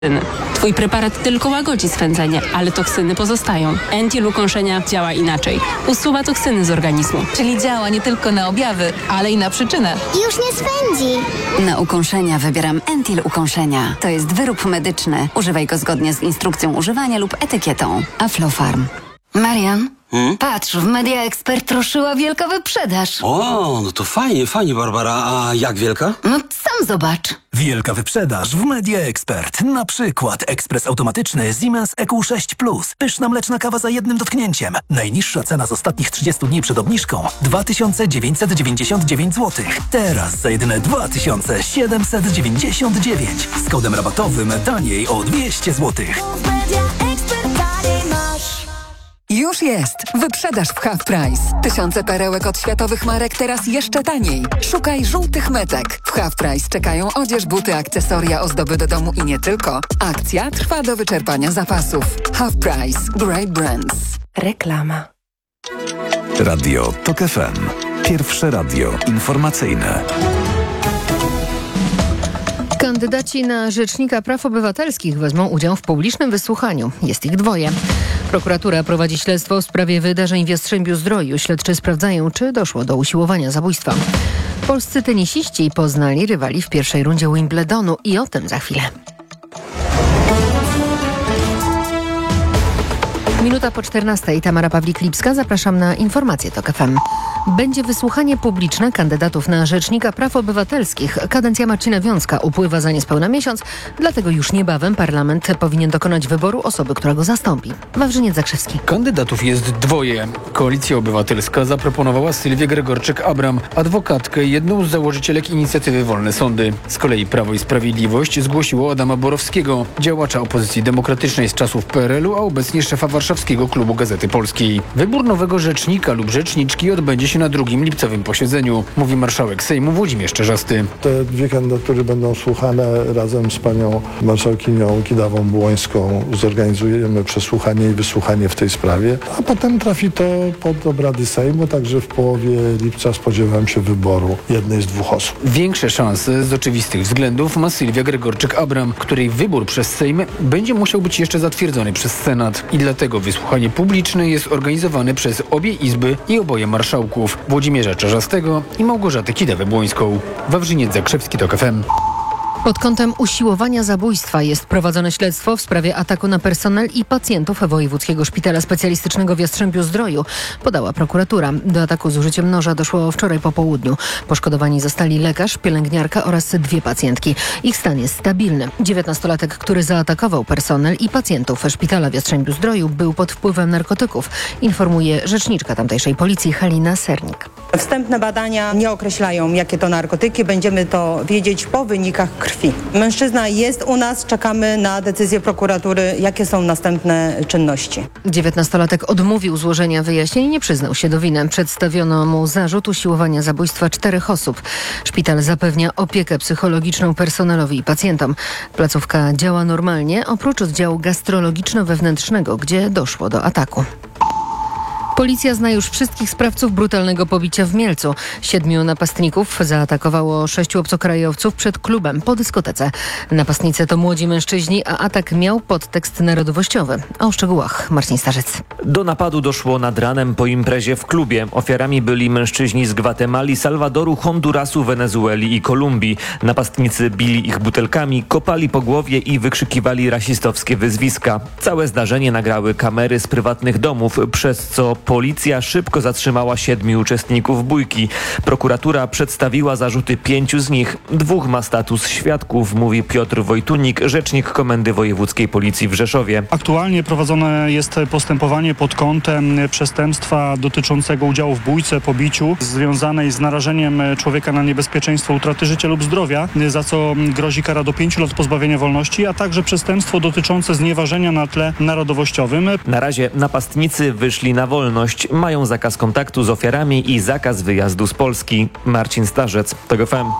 Twój preparat tylko łagodzi swędzenie, ale toksyny pozostają. Entil ukąszenia działa inaczej. Usuwa toksyny z organizmu. Czyli działa nie tylko na objawy, ale i na przyczynę. Już nie swędzi. Na ukąszenia wybieram Entil ukąszenia. To jest wyrób medyczny. Używaj go zgodnie z instrukcją używania lub etykietą. Aflofarm. Marian, patrz, w Media Expert ruszyła wielka wyprzedaż. O, no to fajnie, Barbara. A jak wielka? No sam zobacz. Wielka wyprzedaż w Media Expert. Na przykład ekspres automatyczny Siemens EQ6 Plus. Pyszna mleczna kawa za jednym dotknięciem. Najniższa cena z ostatnich 30 dni przed obniżką 2999 zł. Teraz za jedyne 2799. Z kodem rabatowym taniej o 200 zł. Już jest! Wyprzedaż w Half Price. Tysiące perełek od światowych marek teraz jeszcze taniej. Szukaj żółtych metek. W Half Price czekają odzież, buty, akcesoria, ozdoby do domu i nie tylko. Akcja trwa do wyczerpania zapasów. Half Price. Great Brands. Reklama. Radio TOK FM. Pierwsze radio informacyjne. Kandydaci na Rzecznika Praw Obywatelskich wezmą udział w publicznym wysłuchaniu. Jest ich dwoje. Prokuratura prowadzi śledztwo w sprawie wydarzeń w Jastrzębiu-Zdroju. Śledczy sprawdzają, czy doszło do usiłowania zabójstwa. Polscy tenisiści poznali rywali w pierwszej rundzie Wimbledonu i o tym za chwilę. Minuta po 14:00. Tamara Pawlik-Lipska. Zapraszam na informacje TOK FM. Będzie wysłuchanie publiczne kandydatów na Rzecznika Praw Obywatelskich. Kadencja Marcina Wiącka upływa za niespełna miesiąc, dlatego już niebawem parlament powinien dokonać wyboru osoby, która go zastąpi. Wawrzyniec Zakrzewski. Kandydatów jest dwoje. Koalicja Obywatelska zaproponowała Sylwię Gregorczyk-Abram, adwokatkę, jedną z założycielek inicjatywy Wolne Sądy. Z kolei Prawo i Sprawiedliwość zgłosiło Adama Borowskiego, działacza opozycji demokratycznej z czasów PRL-u, a obecnie szefa warszawskiego klubu Gazety Polskiej. Wybór nowego rzecznika lub rzeczniczki odbędzie się na 2. lipcowym posiedzeniu, mówi marszałek Sejmu Włodzimierz Czarzasty. Te dwie kandydatury będą słuchane razem z panią marszałkinią Kidawą-Błońską. Zorganizujemy przesłuchanie i wysłuchanie w tej sprawie, a potem trafi to pod obrady Sejmu, także w połowie lipca spodziewam się wyboru jednej z dwóch osób. Większe szanse z oczywistych względów ma Sylwia Gregorczyk-Abram, której wybór przez Sejm będzie musiał być jeszcze zatwierdzony przez Senat i dlatego wysłuchanie publiczne jest organizowane przez obie izby i oboje marszałków, Włodzimierza Czarzastego i Małgorzaty Kidawę-Błońską. Wawrzyniec Zakrzewski, TOK FM. Pod kątem usiłowania zabójstwa jest prowadzone śledztwo w sprawie ataku na personel i pacjentów Wojewódzkiego Szpitala Specjalistycznego w Jastrzębiu-Zdroju, podała prokuratura. Do ataku z użyciem noża doszło wczoraj po południu. Poszkodowani zostali lekarz, pielęgniarka oraz 2 pacjentki. Ich stan jest stabilny. 19-latek, który zaatakował personel i pacjentów szpitala w Jastrzębiu-Zdroju, był pod wpływem narkotyków, informuje rzeczniczka tamtejszej policji Halina Sernik. Wstępne badania nie określają, jakie to narkotyki. Będziemy to wiedzieć po wynikach krwi. Mężczyzna jest u nas, czekamy na decyzję prokuratury, jakie są następne czynności. 19-latek odmówił złożenia wyjaśnień i nie przyznał się do winy. Przedstawiono mu zarzut usiłowania zabójstwa 4 osób. Szpital zapewnia opiekę psychologiczną personelowi i pacjentom. Placówka działa normalnie, oprócz oddziału gastrologiczno-wewnętrznego, gdzie doszło do ataku. Policja zna już wszystkich sprawców brutalnego pobicia w Mielcu. 7 napastników zaatakowało 6 obcokrajowców przed klubem po dyskotece. Napastnicy to młodzi mężczyźni, a atak miał podtekst narodowościowy. O szczegółach Marcin Starzec. Do napadu doszło nad ranem po imprezie w klubie. Ofiarami byli mężczyźni z Gwatemali, Salwadoru, Hondurasu, Wenezueli i Kolumbii. Napastnicy bili ich butelkami, kopali po głowie i wykrzykiwali rasistowskie wyzwiska. Całe zdarzenie nagrały kamery z prywatnych domów, przez co policja szybko zatrzymała 7 uczestników bójki. Prokuratura przedstawiła zarzuty 5 z nich. 2 ma status świadków, mówi Piotr Wojtunik, rzecznik Komendy Wojewódzkiej Policji w Rzeszowie. Aktualnie prowadzone jest postępowanie pod kątem przestępstwa dotyczącego udziału w bójce, pobiciu, związanej z narażeniem człowieka na niebezpieczeństwo utraty życia lub zdrowia, za co grozi kara do 5 lat pozbawienia wolności, a także przestępstwo dotyczące znieważenia na tle narodowościowym. Na razie napastnicy wyszli na wolność. Mają zakaz kontaktu z ofiarami i zakaz wyjazdu z Polski. Marcin Starzec, TOK FM.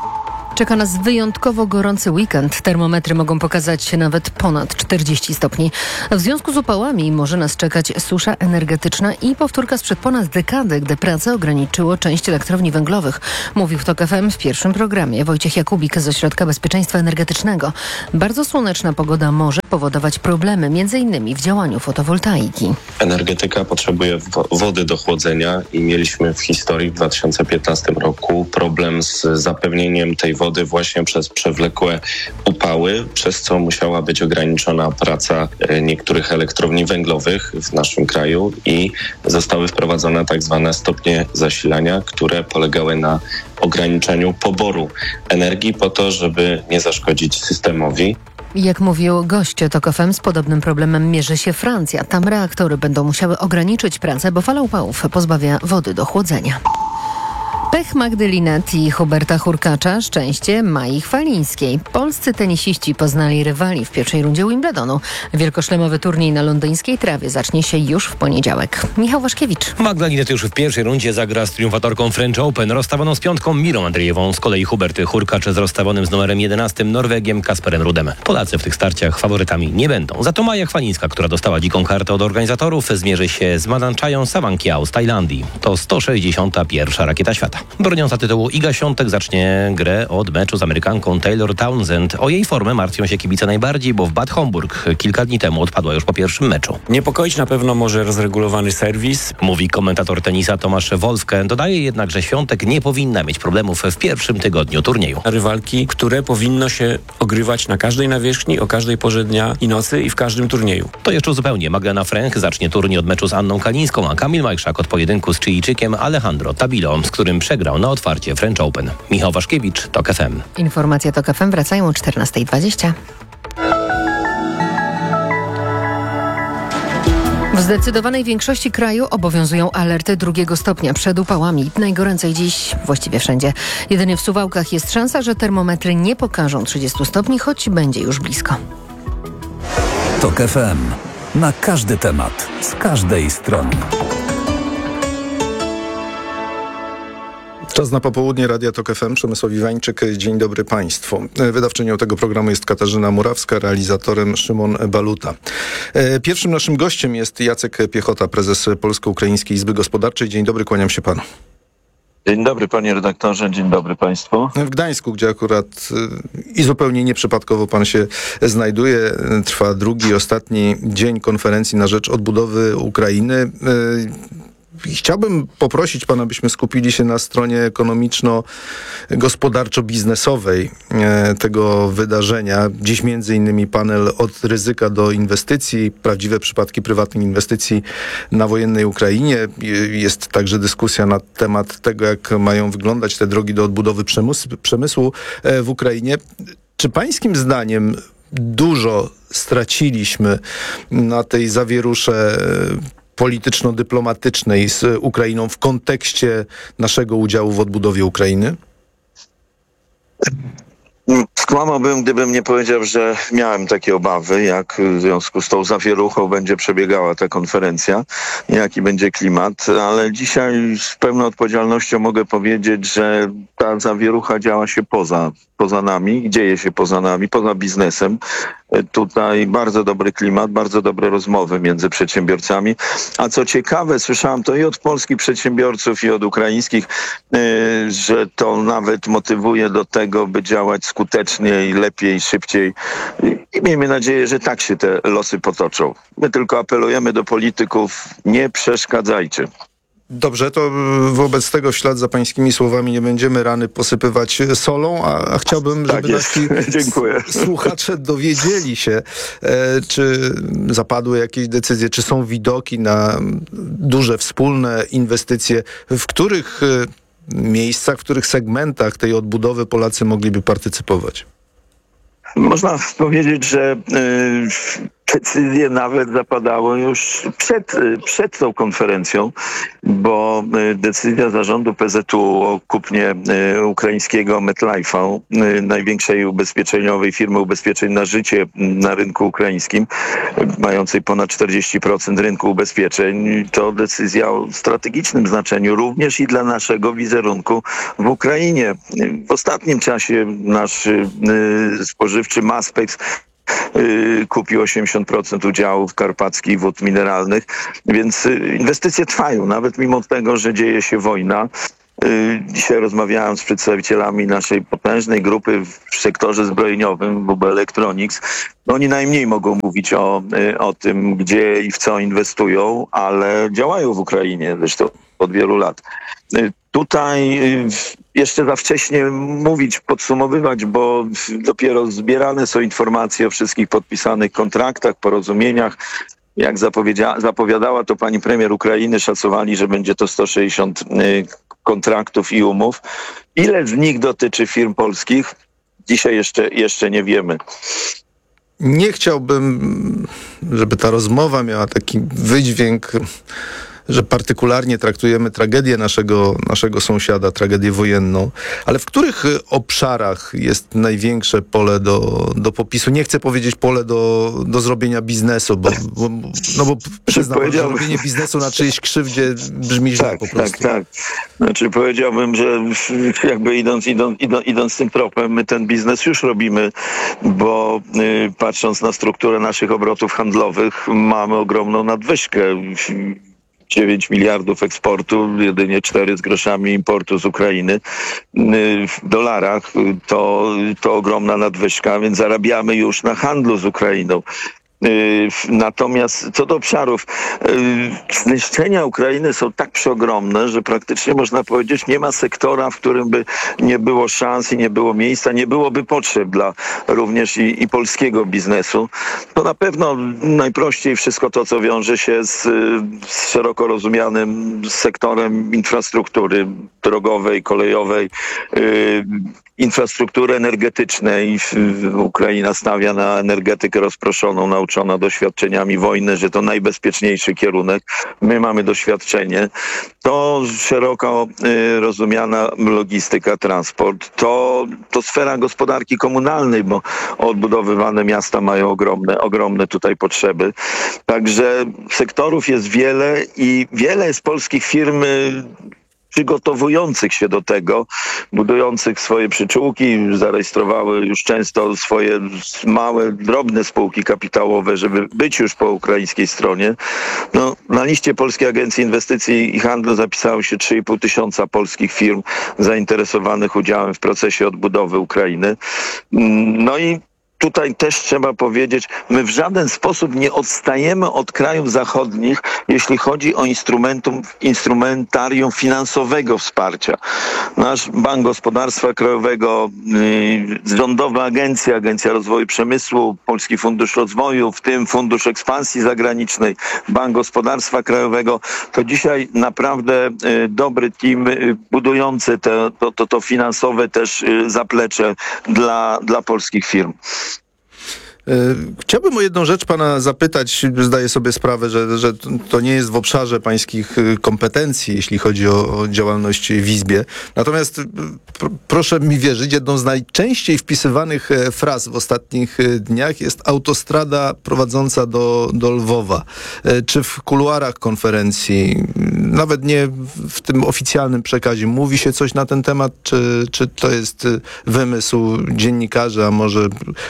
Czeka nas wyjątkowo gorący weekend. Termometry mogą pokazać nawet ponad 40 stopni. W związku z upałami może nas czekać susza energetyczna i powtórka sprzed ponad dekady, gdy pracę ograniczyło część elektrowni węglowych. Mówił w TOK FM w pierwszym programie Wojciech Jakubik z Ośrodka Bezpieczeństwa Energetycznego. Bardzo słoneczna pogoda może powodować problemy, m.in. w działaniu fotowoltaiki. Energetyka potrzebuje wody do chłodzenia i mieliśmy w historii w 2015 roku problem z zapewnieniem tej wody właśnie przez przewlekłe upały, przez co musiała być ograniczona praca niektórych elektrowni węglowych w naszym kraju i zostały wprowadzone tak zwane stopnie zasilania, które polegały na ograniczeniu poboru energii po to, żeby nie zaszkodzić systemowi. Jak mówił gość TOK FM, z podobnym problemem mierzy się Francja. Tam reaktory będą musiały ograniczyć pracę, bo fala upałów pozbawia wody do chłodzenia. Pech Magdy Linette i Huberta Hurkacza, szczęście Mai Chwalińskiej. Polscy tenisiści poznali rywali w pierwszej rundzie Wimbledonu. Wielkoszlemowy turniej na londyńskiej trawie zacznie się już w poniedziałek. Michał Waszkiewicz. Magda Linette już w pierwszej rundzie zagra z triumfatorką French Open, rozstawioną z piątką Mirą Andrzejewą. Z kolei Hubert Hurkacz z rozstawionym z numerem 11 Norwegiem Kasperem Rudem. Polacy w tych starciach faworytami nie będą. Za to Maja Chwalińska, która dostała dziką kartę od organizatorów, zmierzy się z Madanchają Sawankiao z Tajlandii. To 161. rakieta świata. Broniąca tytułu Iga Świątek zacznie grę od meczu z Amerykanką Taylor Townsend. O jej formę martwią się kibice najbardziej, bo w Bad Homburg kilka dni temu odpadła już po pierwszym meczu. Niepokoić na pewno może rozregulowany serwis, mówi komentator tenisa Tomasz Wolfke. Dodaje jednak, że Świątek nie powinna mieć problemów w pierwszym tygodniu turnieju. Rywalki, które powinno się ogrywać na każdej nawierzchni, o każdej porze dnia i nocy i w każdym turnieju. To jeszcze zupełnie. Magdalena Fręch zacznie turniej od meczu z Anną Kalińską, a Kamil Majszak od pojedynku z Chilijczykiem Alejandro Tabilo, z którym przegrał na otwarcie French Open. Michał Waszkiewicz, TOK FM. Informacje TOK FM wracają o 14:20. W zdecydowanej większości kraju obowiązują alerty 2 stopnia przed upałami. Najgoręcej dziś właściwie wszędzie. Jedynie w Suwałkach jest szansa, że termometry nie pokażą 30 stopni, choć będzie już blisko. TOK FM. Na każdy temat, z każdej strony. Czas na popołudnie Radia TOK FM. Przemysław Iwańczyk. Dzień dobry Państwu. Wydawczynią tego programu jest Katarzyna Murawska, realizatorem Szymon Baluta. Pierwszym naszym gościem jest Jacek Piechota, prezes Polsko-Ukraińskiej Izby Gospodarczej. Dzień dobry, kłaniam się Panu. Dzień dobry panie redaktorze, dzień dobry państwu. W Gdańsku, gdzie akurat i zupełnie nieprzypadkowo pan się znajduje, trwa drugi, ostatni dzień konferencji na rzecz odbudowy Ukrainy. Chciałbym poprosić pana, byśmy skupili się na stronie ekonomiczno-gospodarczo-biznesowej tego wydarzenia. Dziś między innymi panel od ryzyka do inwestycji, prawdziwe przypadki prywatnych inwestycji na wojennej Ukrainie. Jest także dyskusja na temat tego, jak mają wyglądać te drogi do odbudowy przemysłu w Ukrainie. Czy pańskim zdaniem dużo straciliśmy na tej zawierusze polityczno-dyplomatycznej z Ukrainą w kontekście naszego udziału w odbudowie Ukrainy? Skłamałbym, gdybym nie powiedział, że miałem takie obawy, jak w związku z tą zawieruchą będzie przebiegała ta konferencja, jaki będzie klimat, ale dzisiaj z pełną odpowiedzialnością mogę powiedzieć, że ta zawierucha działa się poza nami, dzieje się poza nami, poza biznesem. Tutaj bardzo dobry klimat, bardzo dobre rozmowy między przedsiębiorcami. A co ciekawe, słyszałem to i od polskich przedsiębiorców, i od ukraińskich, że to nawet motywuje do tego, by działać skuteczniej, lepiej, szybciej. I miejmy nadzieję, że tak się te losy potoczą. My tylko apelujemy do polityków, nie przeszkadzajcie. Dobrze, to wobec tego w ślad za pańskimi słowami nie będziemy rany posypywać solą, a chciałbym, żeby nasi słuchacze dowiedzieli się, czy zapadły jakieś decyzje, czy są widoki na duże wspólne inwestycje, w których miejscach, w których segmentach tej odbudowy Polacy mogliby partycypować. Można powiedzieć, że decyzje nawet zapadały już przed tą konferencją, bo decyzja zarządu PZU o kupnie ukraińskiego MetLife'a, największej ubezpieczeniowej firmy ubezpieczeń na życie na rynku ukraińskim, mającej ponad 40% rynku ubezpieczeń, to decyzja o strategicznym znaczeniu również i dla naszego wizerunku w Ukrainie. W ostatnim czasie nasz spożywczy Maspex kupił 80% udziałów karpackich wód mineralnych, więc inwestycje trwają, nawet mimo tego, że dzieje się wojna. Dzisiaj rozmawiałem z przedstawicielami naszej potężnej grupy w sektorze zbrojeniowym, WB Electronics. Oni najmniej mogą mówić o tym, gdzie i w co inwestują, ale działają w Ukrainie zresztą od wielu lat. Tutaj jeszcze za wcześnie mówić, podsumowywać, bo dopiero zbierane są informacje o wszystkich podpisanych kontraktach, porozumieniach. Jak zapowiadała to pani premier Ukrainy, szacowali, że będzie to 160 kontraktów i umów. Ile z nich dotyczy firm polskich? Dzisiaj jeszcze nie wiemy. Nie chciałbym, żeby ta rozmowa miała taki wydźwięk, że partykularnie traktujemy tragedię naszego sąsiada, tragedię wojenną, ale w których obszarach jest największe pole do popisu? Nie chcę powiedzieć pole do zrobienia biznesu, bo przyznam, że robienie biznesu na czyjejś krzywdzie brzmi źle po prostu. Tak. Znaczy powiedziałbym, że jakby idąc tym tropem, my ten biznes już robimy, bo patrząc na strukturę naszych obrotów handlowych, mamy ogromną nadwyżkę. 9 miliardów eksportu, jedynie 4 z groszami importu z Ukrainy. W dolarach to ogromna nadwyżka, więc zarabiamy już na handlu z Ukrainą. Natomiast co do obszarów, zniszczenia Ukrainy są tak przeogromne, że praktycznie można powiedzieć, nie ma sektora, w którym by nie było szans i nie było miejsca, nie byłoby potrzeb dla również i polskiego biznesu. To na pewno najprościej wszystko to, co wiąże się z szeroko rozumianym sektorem infrastruktury drogowej, kolejowej, infrastruktury energetycznej. Ukraina stawia na energetykę rozproszoną, nauczona doświadczeniami wojny, że to najbezpieczniejszy kierunek. My mamy doświadczenie. To szeroko rozumiana logistyka, transport. To sfera gospodarki komunalnej, bo odbudowywane miasta mają ogromne tutaj potrzeby. Także sektorów jest wiele i wiele jest polskich firm przygotowujących się do tego, budujących swoje przyczółki, zarejestrowały już często swoje małe, drobne spółki kapitałowe, żeby być już po ukraińskiej stronie. No, na liście Polskiej Agencji Inwestycji i Handlu zapisało się 3,5 tysiąca polskich firm zainteresowanych udziałem w procesie odbudowy Ukrainy. No i tutaj też trzeba powiedzieć, my w żaden sposób nie odstajemy od krajów zachodnich, jeśli chodzi o instrumentarium finansowego wsparcia. Nasz Bank Gospodarstwa Krajowego, rządowa Agencja Rozwoju Przemysłu, Polski Fundusz Rozwoju, w tym Fundusz Ekspansji Zagranicznej, Bank Gospodarstwa Krajowego, to dzisiaj naprawdę dobry team budujący to finansowe też zaplecze dla polskich firm. Chciałbym o jedną rzecz pana zapytać. Zdaję sobie sprawę, że to nie jest w obszarze pańskich kompetencji, jeśli chodzi o działalność w Izbie. Natomiast proszę mi wierzyć, jedną z najczęściej wpisywanych fraz w ostatnich dniach jest autostrada prowadząca do Lwowa. Czy w kuluarach konferencji, nawet nie w tym oficjalnym przekazie, mówi się coś na ten temat? Czy to jest wymysł dziennikarzy, a może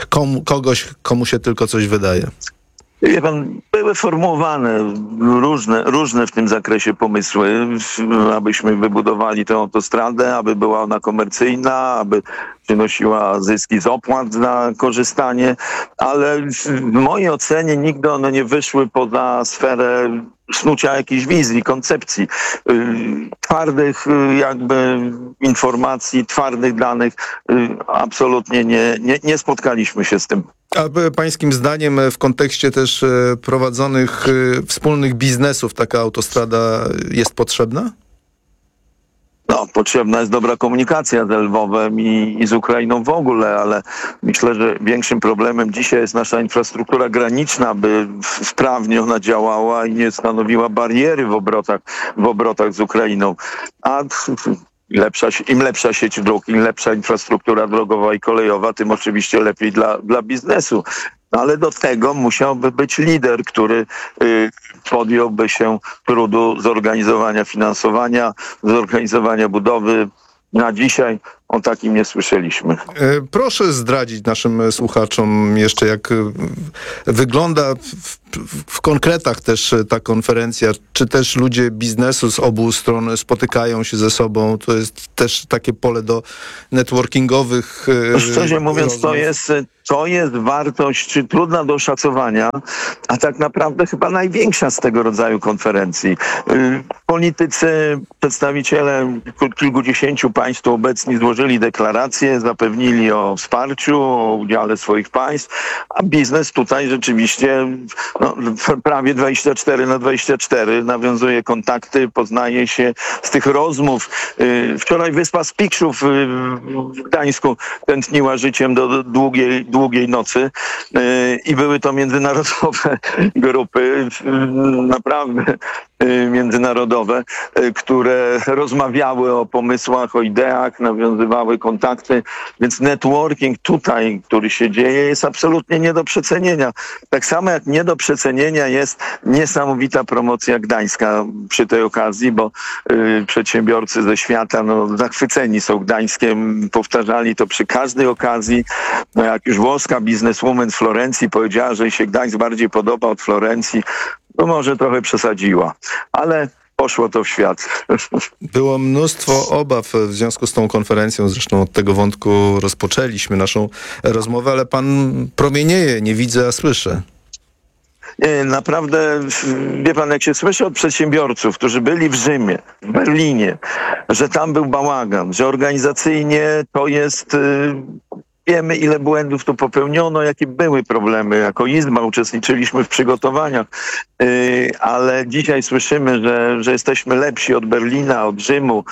komu się tylko coś wydaje? Wie pan, były formułowane różne w tym zakresie pomysły, abyśmy wybudowali tę autostradę, aby była ona komercyjna, aby przynosiła zyski z opłat za korzystanie, ale w mojej ocenie nigdy one nie wyszły poza sferę snucia jakiejś wizji, koncepcji, twardych jakby informacji, twardych danych. Absolutnie nie spotkaliśmy się z tym. A pańskim zdaniem w kontekście też prowadzonych wspólnych biznesów taka autostrada jest potrzebna? Potrzebna jest dobra komunikacja z Lwowem i z Ukrainą w ogóle, ale myślę, że większym problemem dzisiaj jest nasza infrastruktura graniczna, by sprawnie ona działała i nie stanowiła bariery w obrotach z Ukrainą. A im lepsza sieć dróg, im lepsza infrastruktura drogowa i kolejowa, tym oczywiście lepiej dla biznesu. Ale do tego musiałby być lider, który podjąłby się trudu zorganizowania finansowania, zorganizowania budowy. Na dzisiaj o takim nie słyszeliśmy. Proszę zdradzić naszym słuchaczom jeszcze, jak wygląda w konkretach też ta konferencja. Czy też ludzie biznesu z obu stron spotykają się ze sobą? To jest też takie pole do networkingowych Szczerze mówiąc, rozmów. to jest wartość trudna do oszacowania, a tak naprawdę chyba największa z tego rodzaju konferencji. Politycy, przedstawiciele kilkudziesięciu państw tu obecni złożyli deklaracje, zapewnili o wsparciu, o udziale swoich państw, a biznes tutaj rzeczywiście prawie 24/24 nawiązuje kontakty, poznaje się z tych rozmów. Wczoraj Wyspa Spikszów w Gdańsku tętniła życiem do długiej nocy i były to międzynarodowe grupy, naprawdę międzynarodowe, które rozmawiały o pomysłach, o ideach, nawiązywały kontakty, więc networking tutaj, który się dzieje, jest absolutnie nie do przecenienia. Tak samo jak nie do przecenienia jest niesamowita promocja Gdańska przy tej okazji, bo przedsiębiorcy ze świata zachwyceni są Gdańskiem, powtarzali to przy każdej okazji. Jak już włoska bizneswoman z Florencji powiedziała, że jej się Gdańsk bardziej podoba od Florencji, to może trochę przesadziła, ale poszło to w świat. Było mnóstwo obaw w związku z tą konferencją, zresztą od tego wątku rozpoczęliśmy naszą rozmowę, ale pan promienieje, nie widzę, a słyszę. Naprawdę, wie pan, jak się słyszy od przedsiębiorców, którzy byli w Rzymie, w Berlinie, że tam był bałagan, że organizacyjnie to jest... Wiemy, ile błędów tu popełniono, jakie były problemy. Jako Izba uczestniczyliśmy w przygotowaniach, ale dzisiaj słyszymy, że jesteśmy lepsi od Berlina, od Rzymu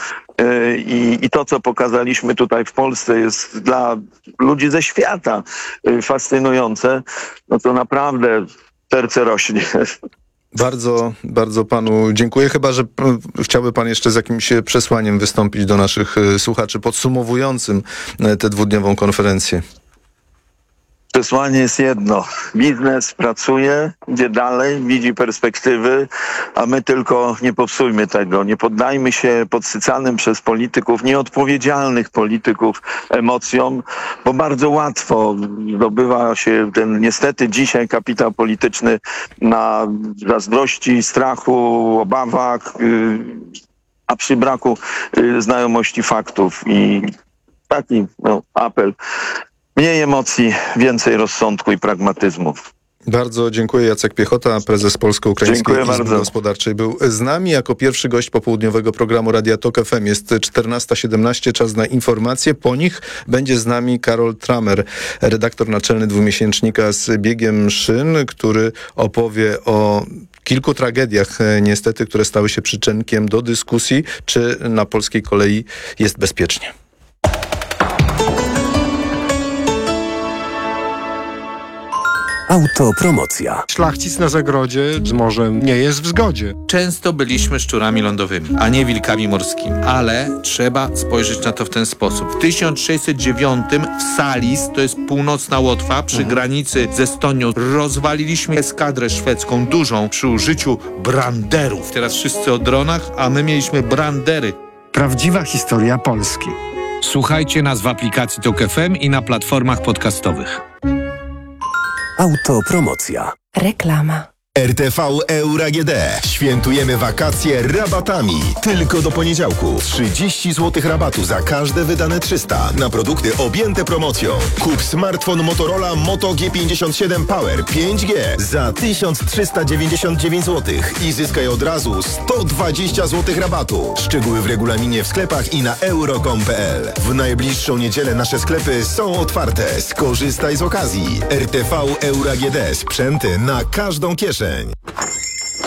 i to, co pokazaliśmy tutaj w Polsce, jest dla ludzi ze świata fascynujące. No to naprawdę serce rośnie. Bardzo, bardzo panu dziękuję. Chyba że chciałby pan jeszcze z jakimś przesłaniem wystąpić do naszych słuchaczy, podsumowującym tę dwudniową konferencję. Przesłanie jest jedno. Biznes pracuje, idzie dalej, widzi perspektywy, a my tylko nie popsujmy tego. Nie poddajmy się podsycanym przez polityków, nieodpowiedzialnych polityków emocjom, bo bardzo łatwo zdobywa się ten niestety dzisiaj kapitał polityczny na zazdrości, strachu, obawach, a przy braku znajomości faktów. I taki apel. Mniej emocji, więcej rozsądku i pragmatyzmu. Bardzo dziękuję. Jacek Piechota, prezes Polsko-Ukraińskiej Izby Gospodarczej, był z nami jako pierwszy gość popołudniowego programu Radia Tok FM. Jest 14:17, czas na informacje. Po nich będzie z nami Karol Tramer, redaktor naczelny dwumiesięcznika Z biegiem szyn, który opowie o kilku tragediach niestety, które stały się przyczynkiem do dyskusji, czy na polskiej kolei jest bezpiecznie. Autopromocja. Szlachcic na zagrodzie z morzem nie jest w zgodzie. Często byliśmy szczurami lądowymi, a nie wilkami morskimi. Ale trzeba spojrzeć na to w ten sposób. W 1609 w Salis, to jest północna Łotwa, przy granicy z Estonią, rozwaliliśmy eskadrę szwedzką dużą przy użyciu branderów. Teraz wszyscy o dronach, a my mieliśmy brandery. Prawdziwa historia Polski. Słuchajcie nas w aplikacji Tok FM i na platformach podcastowych. Autopromocja. Reklama. RTV Euro AGD. Świętujemy wakacje rabatami. Tylko do poniedziałku. 30 zł rabatu za każde wydane 300 na produkty objęte promocją. Kup smartfon Motorola Moto G57 Power 5G za 1399 zł i zyskaj od razu 120 zł rabatu. Szczegóły w regulaminie w sklepach i na euro.com.pl. W najbliższą niedzielę nasze sklepy są otwarte. Skorzystaj z okazji. RTV Euro AGD. Sprzęty na każdą kieszeń.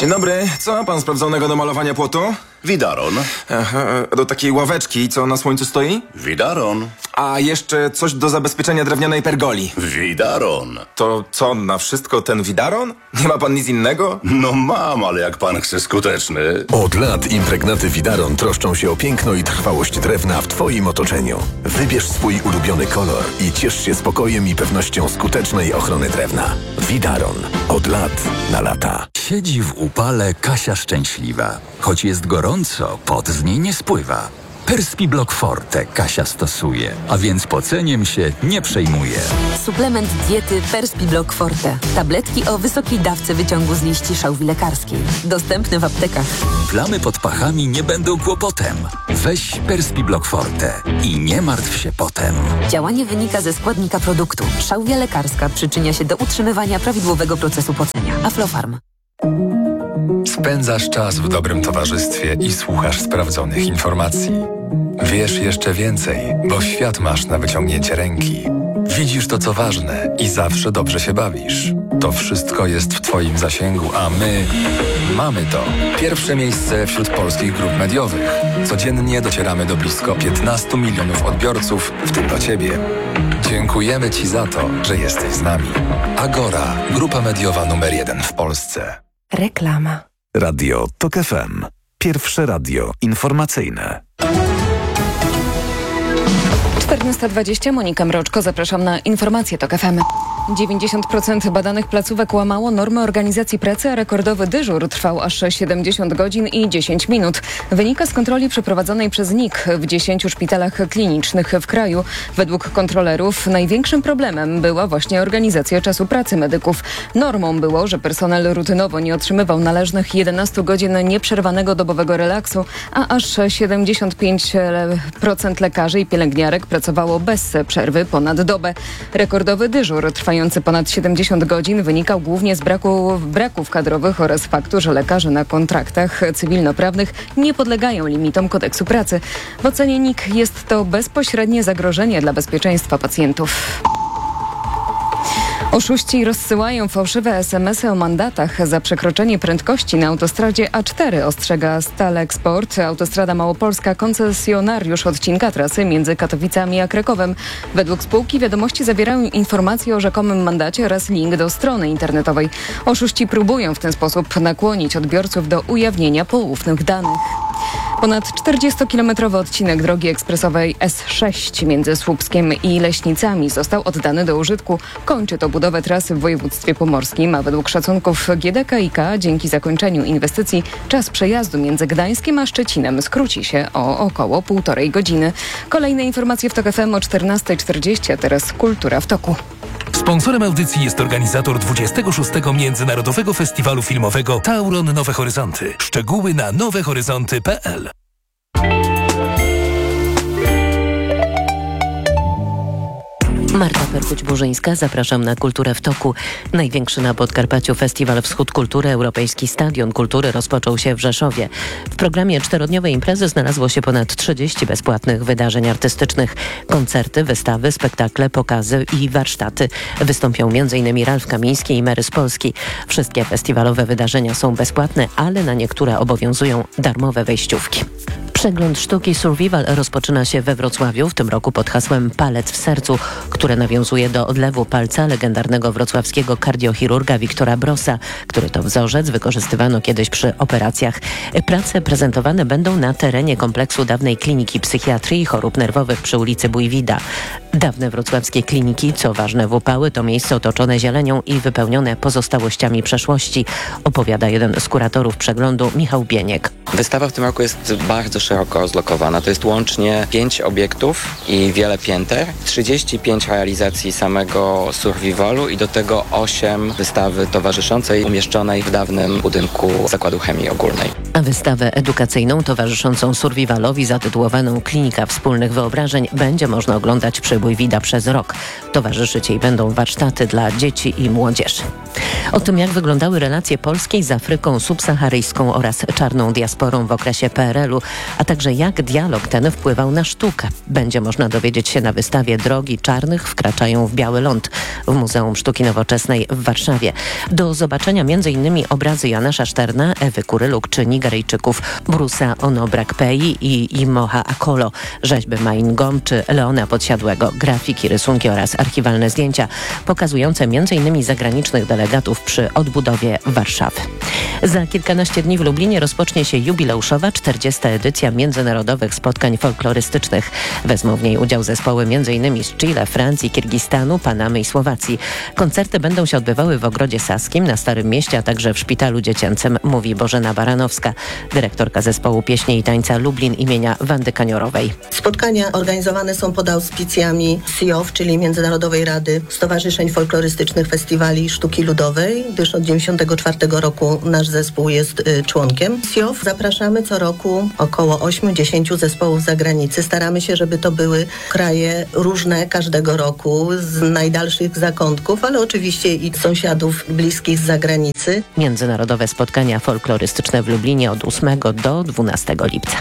Dzień dobry. Co ma pan sprawdzonego do malowania płotu? Widaron. Aha, do takiej ławeczki, co na słońcu stoi? Widaron. A jeszcze coś do zabezpieczenia drewnianej pergoli. Widaron. To co, na wszystko ten widaron? Nie ma pan nic innego? No mam, ale jak pan chce skuteczny. Od lat impregnaty Widaron troszczą się o piękno i trwałość drewna w Twoim otoczeniu. Wybierz swój ulubiony kolor i ciesz się spokojem i pewnością skutecznej ochrony drewna. Widaron. Od lat na lata. Siedzi w upale Kasia szczęśliwa. Choć jest gorąco, pot z niej nie spływa. Perspiblock Forte Kasia stosuje, a więc poceniem się nie przejmuje. Suplement diety Perspiblock Forte. Tabletki o wysokiej dawce wyciągu z liści szałwi lekarskiej. Dostępne w aptekach. Plamy pod pachami nie będą kłopotem. Weź Perspiblock Forte i nie martw się potem. Działanie wynika ze składnika produktu. Szałwia lekarska przyczynia się do utrzymywania prawidłowego procesu pocenia. Aflofarm. Spędzasz czas w dobrym towarzystwie i słuchasz sprawdzonych informacji. Wiesz jeszcze więcej, bo świat masz na wyciągnięcie ręki. Widzisz to, co ważne i zawsze dobrze się bawisz. To wszystko jest w Twoim zasięgu, a my mamy to. Pierwsze miejsce wśród polskich grup mediowych. Codziennie docieramy do blisko 15 milionów odbiorców, w tym do Ciebie. Dziękujemy Ci za to, że jesteś z nami. Agora, grupa mediowa numer 1 w Polsce. Reklama. Radio TOK FM. Pierwsze radio informacyjne. 14:20, Monika Mroczko, zapraszam na informacje TOK FM. 90% badanych placówek łamało normy organizacji pracy, a rekordowy dyżur trwał aż 70 godzin i 10 minut. Wynika z kontroli przeprowadzonej przez NIK w 10 szpitalach klinicznych w kraju. Według kontrolerów największym problemem była właśnie organizacja czasu pracy medyków. Normą było, że personel rutynowo nie otrzymywał należnych 11 godzin nieprzerwanego dobowego relaksu, a aż 75% lekarzy i pielęgniarek pracowało bez przerwy ponad dobę. Rekordowy dyżur trwający ponad 70 godzin wynikał głównie z braków kadrowych oraz faktu, że lekarze na kontraktach cywilnoprawnych nie podlegają limitom kodeksu pracy. W ocenie NIK jest to bezpośrednie zagrożenie dla bezpieczeństwa pacjentów. Oszuści rozsyłają fałszywe SMS-y o mandatach za przekroczenie prędkości na autostradzie A4, ostrzega Stalexport. Autostrada Małopolska, koncesjonariusz odcinka trasy między Katowicami a Krakowem. Według spółki wiadomości zawierają informacje o rzekomym mandacie oraz link do strony internetowej. Oszuści próbują w ten sposób nakłonić odbiorców do ujawnienia poufnych danych. Ponad 40-kilometrowy odcinek drogi ekspresowej S6 między Słupskiem i Leśnicami został oddany do użytku. Kończy to budowę trasy w województwie pomorskim, a według szacunków GDKiK dzięki zakończeniu inwestycji czas przejazdu między Gdańskiem a Szczecinem skróci się o około 1,5 godziny. Kolejne informacje w TOK FM o 14:40, a teraz Kultura w toku. Sponsorem audycji jest organizator 26. Międzynarodowego Festiwalu Filmowego Tauron Nowe Horyzonty. Szczegóły na nowehoryzonty.pl. Marta Perkuć-Burzyńska, zapraszam na Kulturę w toku. Największy na Podkarpaciu Festiwal Wschód Kultury, Europejski Stadion Kultury rozpoczął się w Rzeszowie. W programie 4-dniowej imprezy znalazło się ponad 30 bezpłatnych wydarzeń artystycznych. Koncerty, wystawy, spektakle, pokazy i warsztaty. Wystąpią m.in. Ralf Kamiński i Mary z Polski. Wszystkie festiwalowe wydarzenia są bezpłatne, ale na niektóre obowiązują darmowe wejściówki. Przegląd sztuki Survival rozpoczyna się we Wrocławiu, w tym roku pod hasłem Palec w sercu, które nawiązuje do odlewu palca legendarnego wrocławskiego kardiochirurga Wiktora Brossa, który to wzorzec wykorzystywano kiedyś przy operacjach. Prace prezentowane będą na terenie kompleksu dawnej kliniki psychiatrii i chorób nerwowych przy ulicy Bójwida. Dawne wrocławskie kliniki, co ważne w upały, to miejsce otoczone zielenią i wypełnione pozostałościami przeszłości, opowiada jeden z kuratorów przeglądu, Michał Bieniek. Wystawa w tym roku jest bardzo szeroko rozlokowana. To jest łącznie 5 obiektów i wiele pięter, 35 realizacji samego survivalu i do tego 8 wystawy towarzyszącej umieszczonej w dawnym budynku Zakładu Chemii Ogólnej. A wystawę edukacyjną towarzyszącą survivalowi zatytułowaną Klinika Wspólnych Wyobrażeń będzie można oglądać przy Bójwida przez rok. Towarzyszyć jej będą warsztaty dla dzieci i młodzieży. O tym, jak wyglądały relacje polskiej z Afryką subsaharyjską oraz czarną diasporą w okresie PRL-u, a także jak dialog ten wpływał na sztukę. Będzie można dowiedzieć się na wystawie Drogi Czarnych wkraczają w biały ląd w Muzeum Sztuki Nowoczesnej w Warszawie. Do zobaczenia m.in. obrazy Janasza Szterna, Ewy Kuryluk czy Nigeryjczyków Bruce'a Onobrakpei i Imoha Akolo, rzeźby Main Gom czy Leona Podsiadłego, grafiki, rysunki oraz archiwalne zdjęcia pokazujące m.in. zagranicznych delegatów przy odbudowie Warszawy. Za kilkanaście dni w Lublinie rozpocznie się jubileuszowa 40. edycja międzynarodowych spotkań folklorystycznych. Wezmą w niej udział zespoły m.in. z Chile, Francji, Kirgistanu, Panamy i Słowacji. Koncerty będą się odbywały w Ogrodzie Saskim, na Starym Mieście, a także w Szpitalu Dziecięcym, mówi Bożena Baranowska, dyrektorka zespołu pieśni i tańca Lublin imienia Wandy Kaniorowej. Spotkania organizowane są pod auspicjami CIOF, czyli Międzynarodowej Rady Stowarzyszeń Folklorystycznych Festiwali Sztuki Ludowej, gdyż od 1994 roku nasz zespół jest członkiem CIOF. Zapraszamy co roku około 8-10 zespołów z zagranicy. Staramy się, żeby to były kraje różne każdego roku, z najdalszych zakątków, ale oczywiście i sąsiadów bliskich z zagranicy. Międzynarodowe spotkania folklorystyczne w Lublinie od 8 do 12 lipca.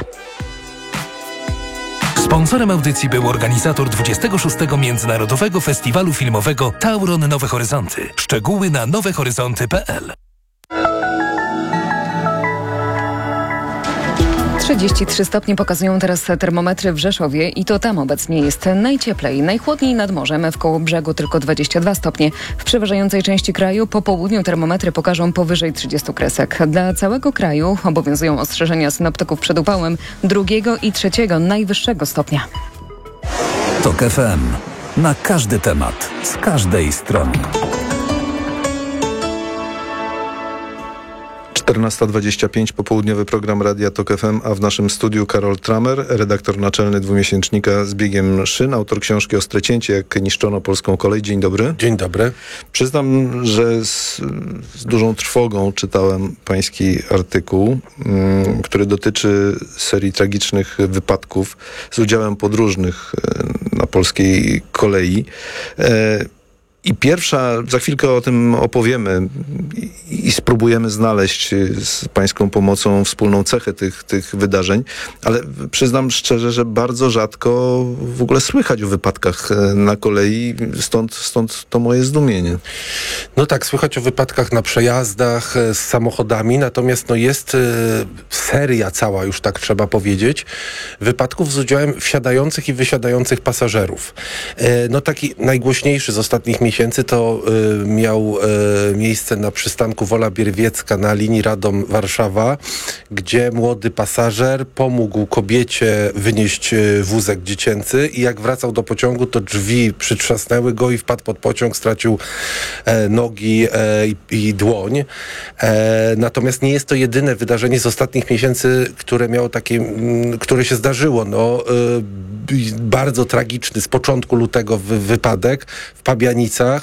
Sponsorem audycji był organizator 26. Międzynarodowego Festiwalu Filmowego Tauron Nowe Horyzonty. Szczegóły na nowehoryzonty.pl. 33 stopnie pokazują teraz termometry w Rzeszowie i to tam obecnie jest najcieplej. Najchłodniej nad morzem, w Kołobrzegu tylko 22 stopnie. W przeważającej części kraju po południu termometry pokażą powyżej 30 kresek. Dla całego kraju obowiązują ostrzeżenia synoptyków przed upałem 2. i 3. najwyższego stopnia. TOK FM. Na każdy temat, z każdej strony. 14:25, popołudniowy program Radia TOK FM, a w naszym studiu Karol Tramer, redaktor naczelny dwumiesięcznika Z biegiem szyn, autor książki Ostre cięcie, jak niszczono polską kolej. Dzień dobry. Dzień dobry. Przyznam, że z dużą trwogą czytałem pański artykuł, który dotyczy serii tragicznych wypadków z udziałem podróżnych na polskiej kolei. I pierwsza, za chwilkę o tym opowiemy i spróbujemy znaleźć z pańską pomocą wspólną cechę tych wydarzeń, ale przyznam szczerze, że bardzo rzadko w ogóle słychać o wypadkach na kolei, stąd to moje zdumienie. No tak, słychać o wypadkach na przejazdach z samochodami, natomiast jest seria cała, już tak trzeba powiedzieć, wypadków z udziałem wsiadających i wysiadających pasażerów. Taki najgłośniejszy z ostatnich miesięcy to miał miejsce na przystanku Wola Bierwiecka na linii Radom-Warszawa, gdzie młody pasażer pomógł kobiecie wynieść wózek dziecięcy i jak wracał do pociągu, to drzwi przytrzasnęły go i wpadł pod pociąg, stracił nogi i dłoń. Natomiast nie jest to jedyne wydarzenie z ostatnich miesięcy, które się zdarzyło. Bardzo tragiczny z początku lutego wypadek w Pabianicach.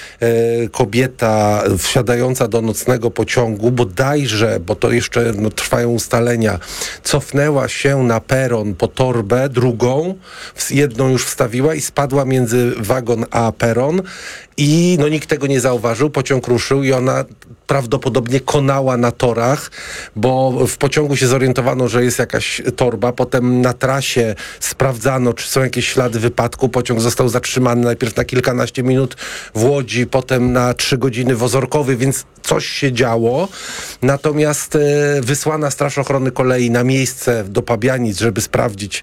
Kobieta wsiadająca do nocnego pociągu, bodajże, bo to jeszcze trwają ustalenia, cofnęła się na peron po torbę, drugą, jedną już wstawiła i spadła między wagon a peron i nikt tego nie zauważył, pociąg ruszył i ona prawdopodobnie konała na torach, bo w pociągu się zorientowano, że jest jakaś torba, potem na trasie sprawdzano, czy są jakieś ślady wypadku, pociąg został zatrzymany najpierw na kilkanaście minut w Łodzi, potem na 3 godziny w Ozorkowie, więc coś się działo. Natomiast wysłana Straż Ochrony Kolei na miejsce do Pabianic, żeby sprawdzić,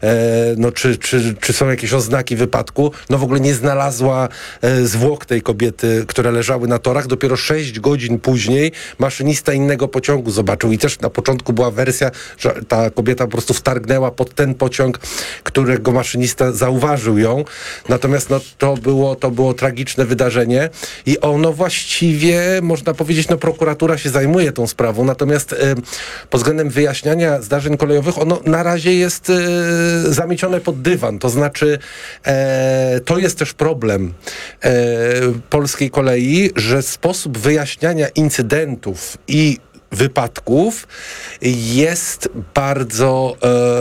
czy są jakieś oznaki wypadku, w ogóle nie znalazła zwłok tej kobiety, które leżały na torach. Dopiero 6 godzin później maszynista innego pociągu zobaczył i też na początku była wersja, że ta kobieta po prostu wtargnęła pod ten pociąg, którego maszynista zauważył ją. Natomiast to było tragiczne wydarzenie i ono właściwie, można powiedzieć, prokuratura się zajmuje tą sprawą, natomiast pod względem wyjaśniania zdarzeń kolejowych ono na razie jest zamiecione pod dywan, to znaczy to jest też problem polskiej kolei, że sposób wyjaśniania incydentów i wypadków jest bardzo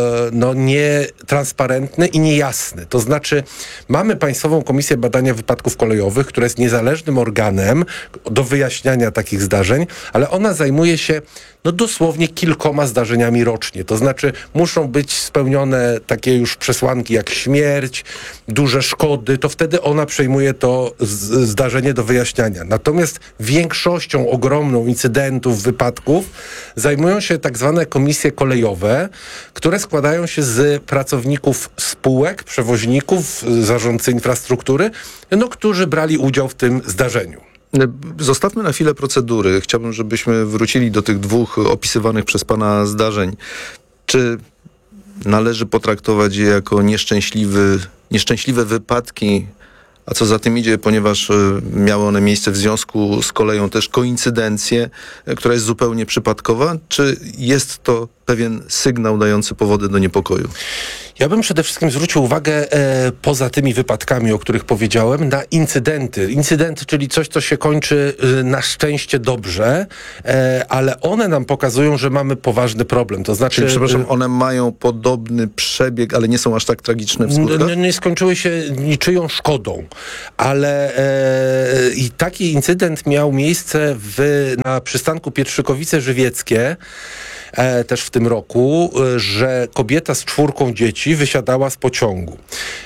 nietransparentny i niejasny. To znaczy mamy Państwową Komisję Badania Wypadków Kolejowych, która jest niezależnym organem do wyjaśniania takich zdarzeń, ale ona zajmuje się no dosłownie kilkoma zdarzeniami rocznie. To znaczy muszą być spełnione takie już przesłanki jak śmierć, duże szkody, to wtedy ona przejmuje to zdarzenie do wyjaśniania. Natomiast większością ogromną incydentów, wypadków zajmują się tak zwane komisje kolejowe, które składają się z pracowników spółek, przewoźników, zarządcy infrastruktury, no, którzy brali udział w tym zdarzeniu. Zostawmy na chwilę procedury. Chciałbym, żebyśmy wrócili do tych dwóch opisywanych przez pana zdarzeń. Czy należy potraktować je jako nieszczęśliwe wypadki, a co za tym idzie, ponieważ miały one miejsce w związku z koleją, też koincydencję, która jest zupełnie przypadkowa, czy jest to pewien sygnał dający powody do niepokoju? Ja bym przede wszystkim zwrócił uwagę poza tymi wypadkami, o których powiedziałem, na incydenty. Incydenty, czyli coś, co się kończy na szczęście dobrze, ale one nam pokazują, że mamy poważny problem. To znaczy, czyli, przepraszam, one mają podobny przebieg, ale nie są aż tak tragiczne w skutkach? Nie skończyły się niczyją szkodą, ale i taki incydent miał miejsce na przystanku Pietrzykowice-Żywieckie, też w tym roku, że kobieta z 4 dzieci wysiadała z pociągu.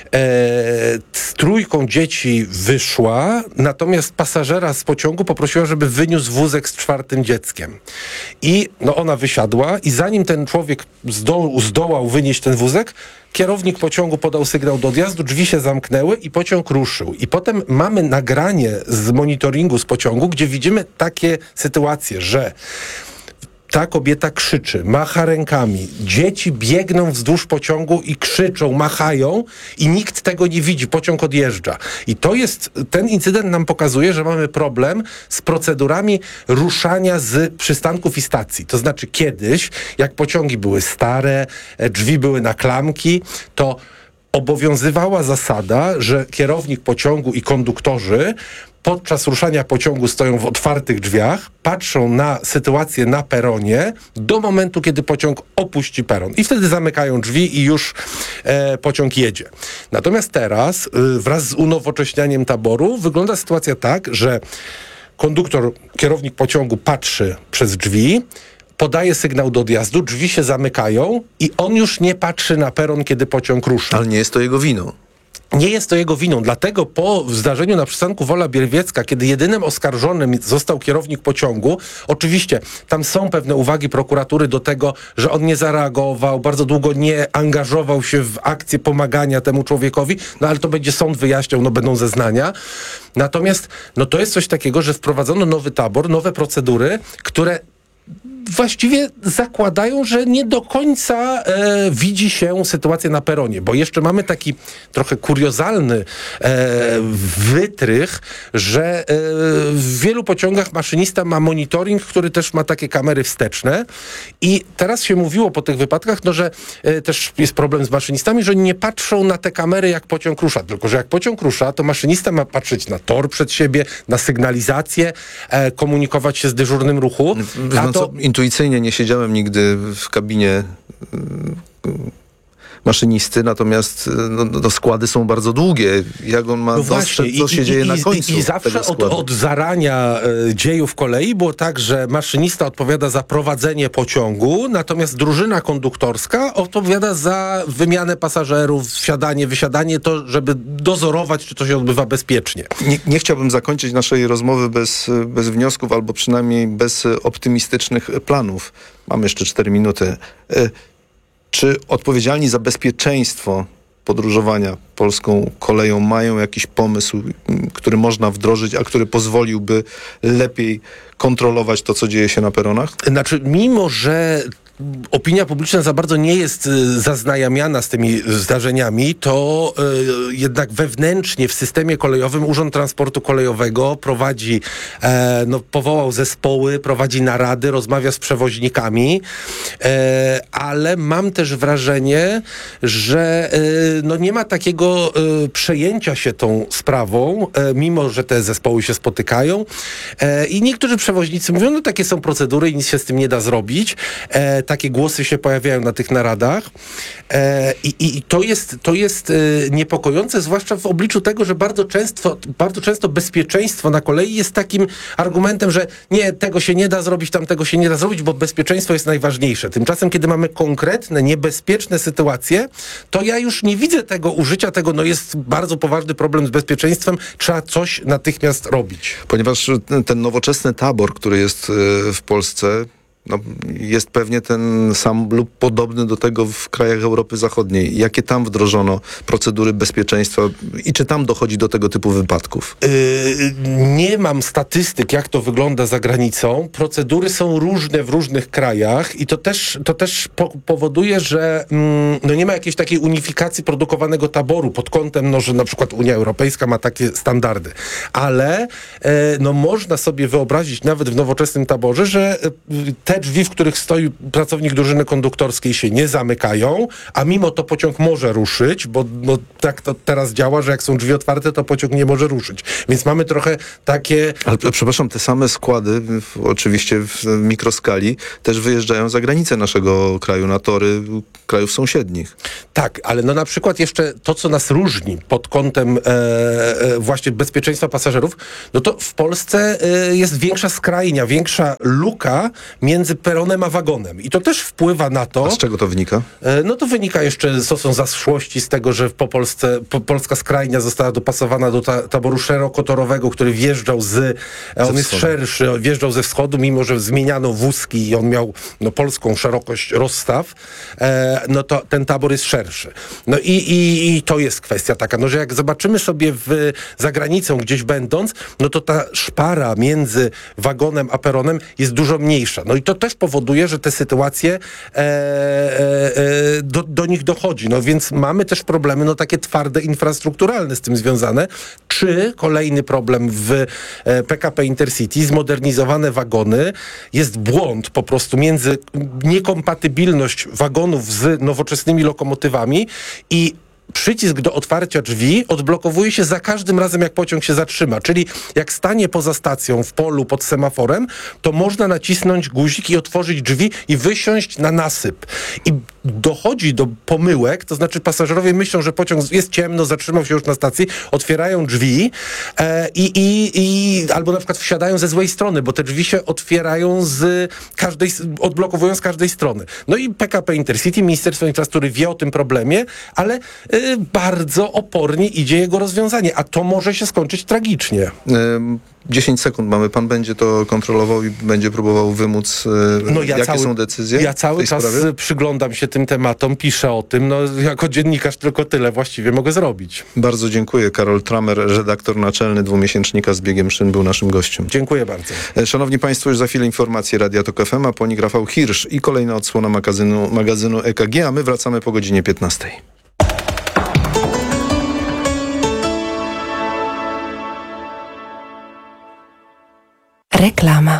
Z 3 dzieci wyszła, natomiast pasażera z pociągu poprosiła, żeby wyniósł wózek z 4 dzieckiem. I ona wysiadła i zanim ten człowiek zdołał wynieść ten wózek, kierownik pociągu podał sygnał do odjazdu, drzwi się zamknęły i pociąg ruszył. I potem mamy nagranie z monitoringu z pociągu, gdzie widzimy takie sytuacje, że ta kobieta krzyczy, macha rękami, dzieci biegną wzdłuż pociągu i krzyczą, machają i nikt tego nie widzi, pociąg odjeżdża. I ten incydent nam pokazuje, że mamy problem z procedurami ruszania z przystanków i stacji. To znaczy kiedyś, jak pociągi były stare, drzwi były na klamki, to obowiązywała zasada, że kierownik pociągu i konduktorzy podczas ruszania pociągu stoją w otwartych drzwiach, patrzą na sytuację na peronie do momentu, kiedy pociąg opuści peron. I wtedy zamykają drzwi i już pociąg jedzie. Natomiast teraz, wraz z unowocześnianiem taboru, wygląda sytuacja tak, że kierownik pociągu patrzy przez drzwi, podaje sygnał do odjazdu, drzwi się zamykają i on już nie patrzy na peron, kiedy pociąg rusza. Ale nie jest to jego winą. Nie jest to jego winą, dlatego po zdarzeniu na przystanku Wola Bierwiecka, kiedy jedynym oskarżonym został kierownik pociągu, oczywiście tam są pewne uwagi prokuratury do tego, że on nie zareagował, bardzo długo nie angażował się w akcję pomagania temu człowiekowi, ale to będzie sąd wyjaśniał, będą zeznania. Natomiast to jest coś takiego, że wprowadzono nowy tabor, nowe procedury, które właściwie zakładają, że nie do końca widzi się sytuację na peronie, bo jeszcze mamy taki trochę kuriozalny wytrych, że w wielu pociągach maszynista ma monitoring, który też ma takie kamery wsteczne i teraz się mówiło po tych wypadkach, że też jest problem z maszynistami, że nie patrzą na te kamery, jak pociąg rusza, tylko że jak pociąg rusza, to maszynista ma patrzeć na tor przed siebie, na sygnalizację, komunikować się z dyżurnym ruchu. Intuicyjnie nie siedziałem nigdy w kabinie maszynisty, natomiast składy są bardzo długie. Jak on ma dostrzec, co się dzieje na końcu I zawsze od zarania dziejów kolei było tak, że maszynista odpowiada za prowadzenie pociągu, natomiast drużyna konduktorska odpowiada za wymianę pasażerów, wsiadanie, wysiadanie, to żeby dozorować, czy to się odbywa bezpiecznie. Nie chciałbym zakończyć naszej rozmowy bez wniosków, albo przynajmniej bez optymistycznych planów. Mamy jeszcze 4 minuty. Czy odpowiedzialni za bezpieczeństwo podróżowania polską koleją mają jakiś pomysł, który można wdrożyć, a który pozwoliłby lepiej kontrolować to, co dzieje się na peronach? Znaczy, mimo że opinia publiczna za bardzo nie jest zaznajamiana z tymi zdarzeniami, to jednak wewnętrznie w systemie kolejowym Urząd Transportu Kolejowego prowadzi, powołał zespoły, prowadzi narady, rozmawia z przewoźnikami, ale mam też wrażenie, że nie ma takiego przejęcia się tą sprawą, mimo że te zespoły się spotykają i niektórzy przewoźnicy mówią, takie są procedury i nic się z tym nie da zrobić. takie głosy się pojawiają na tych naradach i to jest niepokojące, zwłaszcza w obliczu tego, że bardzo często bezpieczeństwo na kolei jest takim argumentem, że nie, tego się nie da zrobić, tamtego się nie da zrobić, bo bezpieczeństwo jest najważniejsze. Tymczasem, kiedy mamy konkretne, niebezpieczne sytuacje, to ja już nie widzę tego użycia tego, no jest bardzo poważny problem z bezpieczeństwem, trzeba coś natychmiast robić. Ponieważ ten nowoczesny tabor, który jest w Polsce, jest pewnie ten sam lub podobny do tego w krajach Europy Zachodniej. Jakie tam wdrożono procedury bezpieczeństwa i czy tam dochodzi do tego typu wypadków? Nie mam statystyk, jak to wygląda za granicą. Procedury są różne w różnych krajach i to też powoduje, że nie ma jakiejś takiej unifikacji produkowanego taboru pod kątem, że na przykład Unia Europejska ma takie standardy. Ale można sobie wyobrazić nawet w nowoczesnym taborze, że te drzwi, w których stoi pracownik drużyny konduktorskiej, się nie zamykają, a mimo to pociąg może ruszyć, bo tak to teraz działa, że jak są drzwi otwarte, to pociąg nie może ruszyć. Więc mamy trochę takie... Ale przepraszam, te same składy, oczywiście w mikroskali, też wyjeżdżają za granicę naszego kraju, na tory krajów sąsiednich. Tak, ale na przykład jeszcze to, co nas różni pod kątem właśnie bezpieczeństwa pasażerów, to w Polsce jest większa skrajnia, większa luka między peronem a wagonem. I to też wpływa na to... A z czego to wynika? To wynika jeszcze, są zaszłości z tego, że polska skrajnia została dopasowana do taboru szerokotorowego, który wjeżdżał on jest szerszy, wjeżdżał ze wschodu, mimo że zmieniano wózki i on miał polską szerokość rozstaw, to ten tabor jest szerszy. I to jest kwestia taka, że jak zobaczymy sobie za granicą gdzieś będąc, to ta szpara między wagonem a peronem jest dużo mniejsza. I to też powoduje, że te sytuacje do nich dochodzi. Więc mamy też problemy takie twarde, infrastrukturalne z tym związane. Czy kolejny problem w PKP Intercity, zmodernizowane wagony, jest błąd po prostu między niekompatybilność wagonów z nowoczesnymi lokomotywami i przycisk do otwarcia drzwi odblokowuje się za każdym razem, jak pociąg się zatrzyma. Czyli jak stanie poza stacją, w polu, pod semaforem, to można nacisnąć guzik i otworzyć drzwi i wysiąść na nasyp. I dochodzi do pomyłek, to znaczy pasażerowie myślą, że pociąg jest ciemno, zatrzymał się już na stacji, otwierają drzwi albo na przykład wsiadają ze złej strony, bo te drzwi się otwierają odblokowują z każdej strony. I PKP Intercity, Ministerstwo Infrastruktury wie o tym problemie, ale bardzo opornie idzie jego rozwiązanie, a to może się skończyć tragicznie. 10 sekund mamy. Pan będzie to kontrolował i będzie próbował wymóc, jakie są decyzje? Ja cały czas przyglądam się tym tematom, piszę o tym. Jako dziennikarz tylko tyle właściwie mogę zrobić. Bardzo dziękuję. Karol Tramer, redaktor naczelny dwumiesięcznika Z biegiem szyn, był naszym gościem. Dziękuję bardzo. Szanowni Państwo, już za chwilę informacje Radia Tok FM, a po nich Rafał Hirsch i kolejna odsłona magazynu EKG, a my wracamy po godzinie 15. Reklama.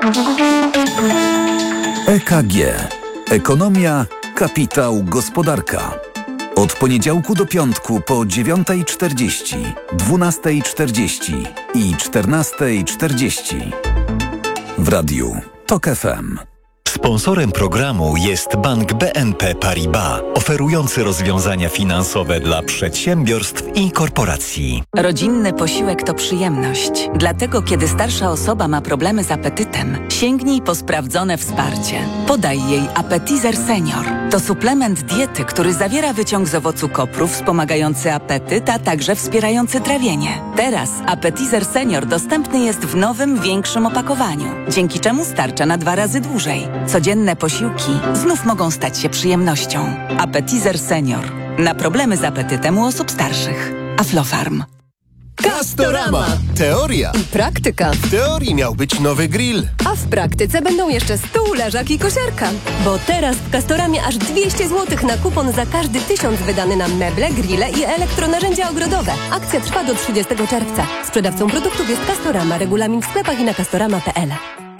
EKG. Ekonomia, kapitał, gospodarka. Od poniedziałku do piątku po 9:40, 12:40 i 14:40. W radiu Tok FM. Sponsorem programu jest Bank BNP Paribas, oferujący rozwiązania finansowe dla przedsiębiorstw i korporacji. Rodzinny posiłek to przyjemność. Dlatego, kiedy starsza osoba ma problemy z apetytem, sięgnij po sprawdzone wsparcie. Podaj jej Appetizer Senior. To suplement diety, który zawiera wyciąg z owocu kopru wspomagający apetyt, a także wspierający trawienie. Teraz Appetizer Senior dostępny jest w nowym, większym opakowaniu, dzięki czemu starcza na 2 razy dłużej. Codzienne posiłki znów mogą stać się przyjemnością. Appetizer Senior. Na problemy z apetytem u osób starszych. Aflofarm. Castorama. Teoria i praktyka. W teorii miał być nowy grill, A w praktyce będą jeszcze stół, leżak i kosiarka. Bo teraz w Castoramie aż 200 zł na kupon za każdy 1000 wydany na meble, grille i elektronarzędzia ogrodowe. Akcja trwa do 30 czerwca. Sprzedawcą produktów jest Castorama. Regulamin w sklepach i na castorama.pl.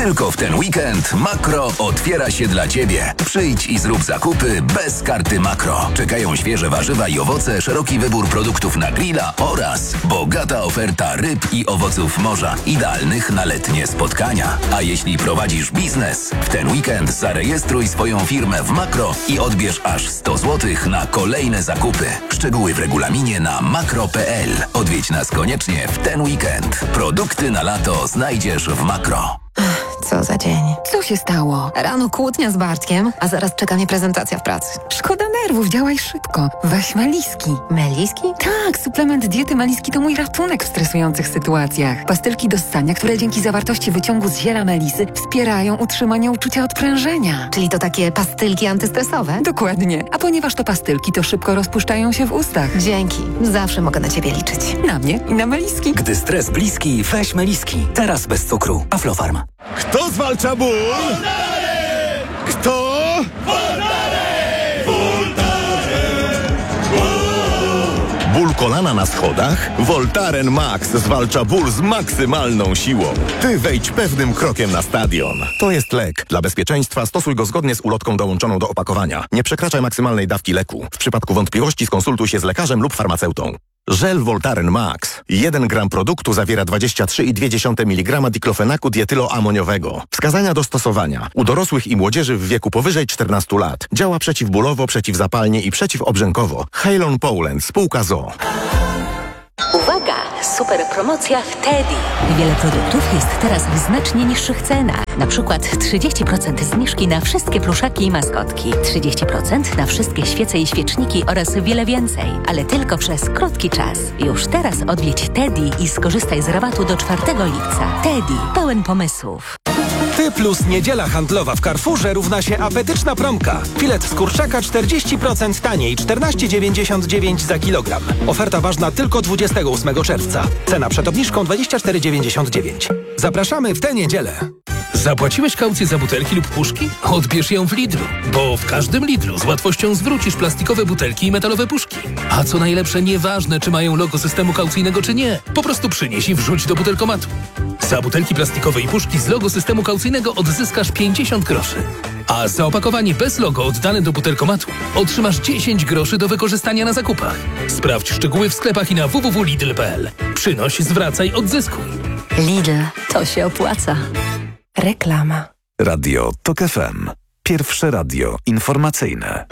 Tylko w ten weekend Makro otwiera się dla Ciebie. Przyjdź i zrób zakupy bez karty Makro. Czekają świeże warzywa i owoce, szeroki wybór produktów na grilla oraz bogata oferta ryb i owoców morza, idealnych na letnie spotkania. A jeśli prowadzisz biznes, w ten weekend zarejestruj swoją firmę w Makro i odbierz aż 100 zł na kolejne zakupy. Szczegóły w regulaminie na makro.pl. Odwiedź nas koniecznie w ten weekend. Produkty na lato znajdziesz w Makro. Co za dzień. Co się stało? Rano kłótnia z Bartkiem, a zaraz czeka mnie prezentacja w pracy. Szkoda nerwów, działaj szybko. Weź Meliski. Meliski? Tak, suplement diety Meliski to mój ratunek w stresujących sytuacjach. Pastylki do ssania, które dzięki zawartości wyciągu z ziela melisy wspierają utrzymanie uczucia odprężenia. Czyli to takie pastylki antystresowe? Dokładnie. A ponieważ to pastylki, to szybko rozpuszczają się w ustach. Dzięki. Zawsze mogę na Ciebie liczyć. Na mnie i na Meliski. Gdy stres bliski, weź Meliski. Teraz bez cukru. Aflofarm. Kto zwalcza ból? Kto? Ból kolana na schodach? Voltaren Max zwalcza ból z maksymalną siłą. Ty wejdź pewnym krokiem na stadion. To jest lek. Dla bezpieczeństwa stosuj go zgodnie z ulotką dołączoną do opakowania. Nie przekraczaj maksymalnej dawki leku. W przypadku wątpliwości skonsultuj się z lekarzem lub farmaceutą. Żel Voltaren Max. 1 gram produktu zawiera 23,2 mg diklofenaku dietyloamoniowego. Wskazania do stosowania. U dorosłych i młodzieży w wieku powyżej 14 lat. Działa przeciwbólowo, przeciwzapalnie i przeciwobrzękowo. Halon Poland, spółka ZOO. Uwaga! Super promocja w Teddy. Wiele produktów jest teraz w znacznie niższych cenach. Na przykład 30% zniżki na wszystkie pluszaki i maskotki, 30% na wszystkie świece i świeczniki oraz wiele więcej. Ale tylko przez krótki czas. Już teraz odwiedź Teddy i skorzystaj z rabatu do 4 lipca. Teddy. Pełen pomysłów. Ty plus niedziela handlowa w Carrefourze równa się apetyczna promka. Filet z kurczaka 40% taniej, 14,99 za kilogram. Oferta ważna tylko 28 czerwca. Cena przed obniżką 24,99. Zapraszamy w tę niedzielę. Zapłaciłeś kaucję za butelki lub puszki? Odbierz ją w Lidlu, bo w każdym Lidlu z łatwością zwrócisz plastikowe butelki i metalowe puszki. A co najlepsze, nieważne czy mają logo systemu kaucyjnego czy nie, po prostu przynieś i wrzuć do butelkomatu. Za butelki plastikowe i puszki z logo systemu kaucyjnego odzyskasz 50 groszy. A za opakowanie bez logo oddane do butelkomatu otrzymasz 10 groszy do wykorzystania na zakupach. Sprawdź szczegóły w sklepach i na www.lidl.pl. Przynoś, zwracaj, odzyskuj. Lidl. To się opłaca. Reklama. Radio TOK FM. Pierwsze radio informacyjne.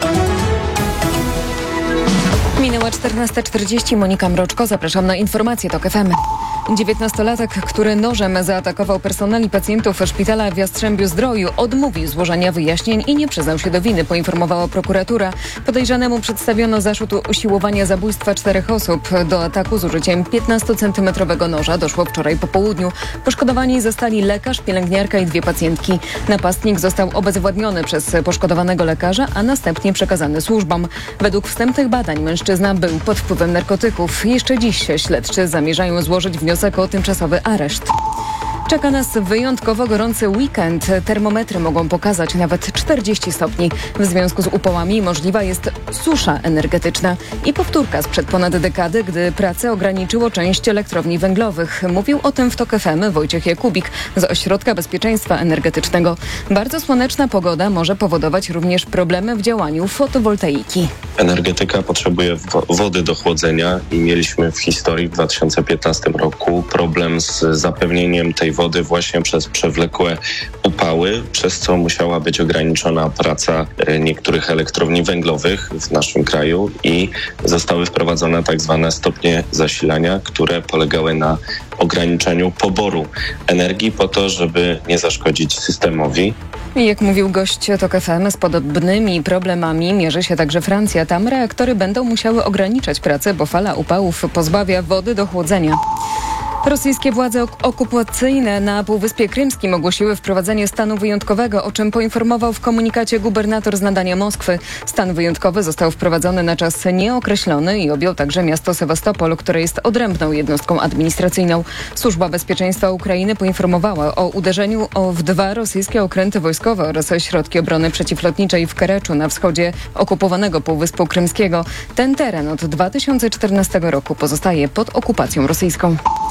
Minęła 14:40. Monika Mroczko, zapraszam na informacje TOK FM. 19-latek, który nożem zaatakował personel i pacjentów szpitala w Jastrzębiu-Zdroju, odmówił złożenia wyjaśnień i nie przyznał się do winy, poinformowała prokuratura. Podejrzanemu przedstawiono zarzut usiłowania zabójstwa 4 osób. Do ataku z użyciem 15-centymetrowego noża doszło wczoraj po południu. Poszkodowani zostali lekarz, pielęgniarka i 2 pacjentki. Napastnik został obezwładniony przez poszkodowanego lekarza, a następnie przekazany służbom. Według wstępnych badań mężczyzna był pod wpływem narkotyków. Jeszcze dziś śledczy zamierzają złożyć wniosek o tymczasowy areszt. Czeka nas wyjątkowo gorący weekend. Termometry mogą pokazać nawet 40 stopni. W związku z upałami możliwa jest susza energetyczna. I powtórka sprzed ponad dekady, gdy pracę ograniczyło część elektrowni węglowych. Mówił o tym w TOK FM Wojciech Jakubik z Ośrodka Bezpieczeństwa Energetycznego. Bardzo słoneczna pogoda może powodować również problemy w działaniu fotowoltaiki. Energetyka potrzebuje wody do chłodzenia i mieliśmy w historii w 2015 roku problem z zapewnieniem tej wody właśnie przez przewlekłe upały, przez co musiała być ograniczona praca niektórych elektrowni węglowych w naszym kraju i zostały wprowadzone tak zwane stopnie zasilania, które polegały na ograniczeniu poboru energii po to, żeby nie zaszkodzić systemowi. I jak mówił gość TOK FM, z podobnymi problemami mierzy się także Francja. Tam reaktory będą musiały ograniczać pracę, bo fala upałów pozbawia wody do chłodzenia. Rosyjskie władze okupacyjne na Półwyspie Krymskim ogłosiły wprowadzenie stanu wyjątkowego, o czym poinformował w komunikacie gubernator z nadania Moskwy. Stan wyjątkowy został wprowadzony na czas nieokreślony i objął także miasto Sewastopol, które jest odrębną jednostką administracyjną. Służba Bezpieczeństwa Ukrainy poinformowała o uderzeniu w 2 rosyjskie okręty wojskowe oraz środki obrony przeciwlotniczej w Kereczu na wschodzie okupowanego Półwyspu Krymskiego. Ten teren od 2014 roku pozostaje pod okupacją rosyjską.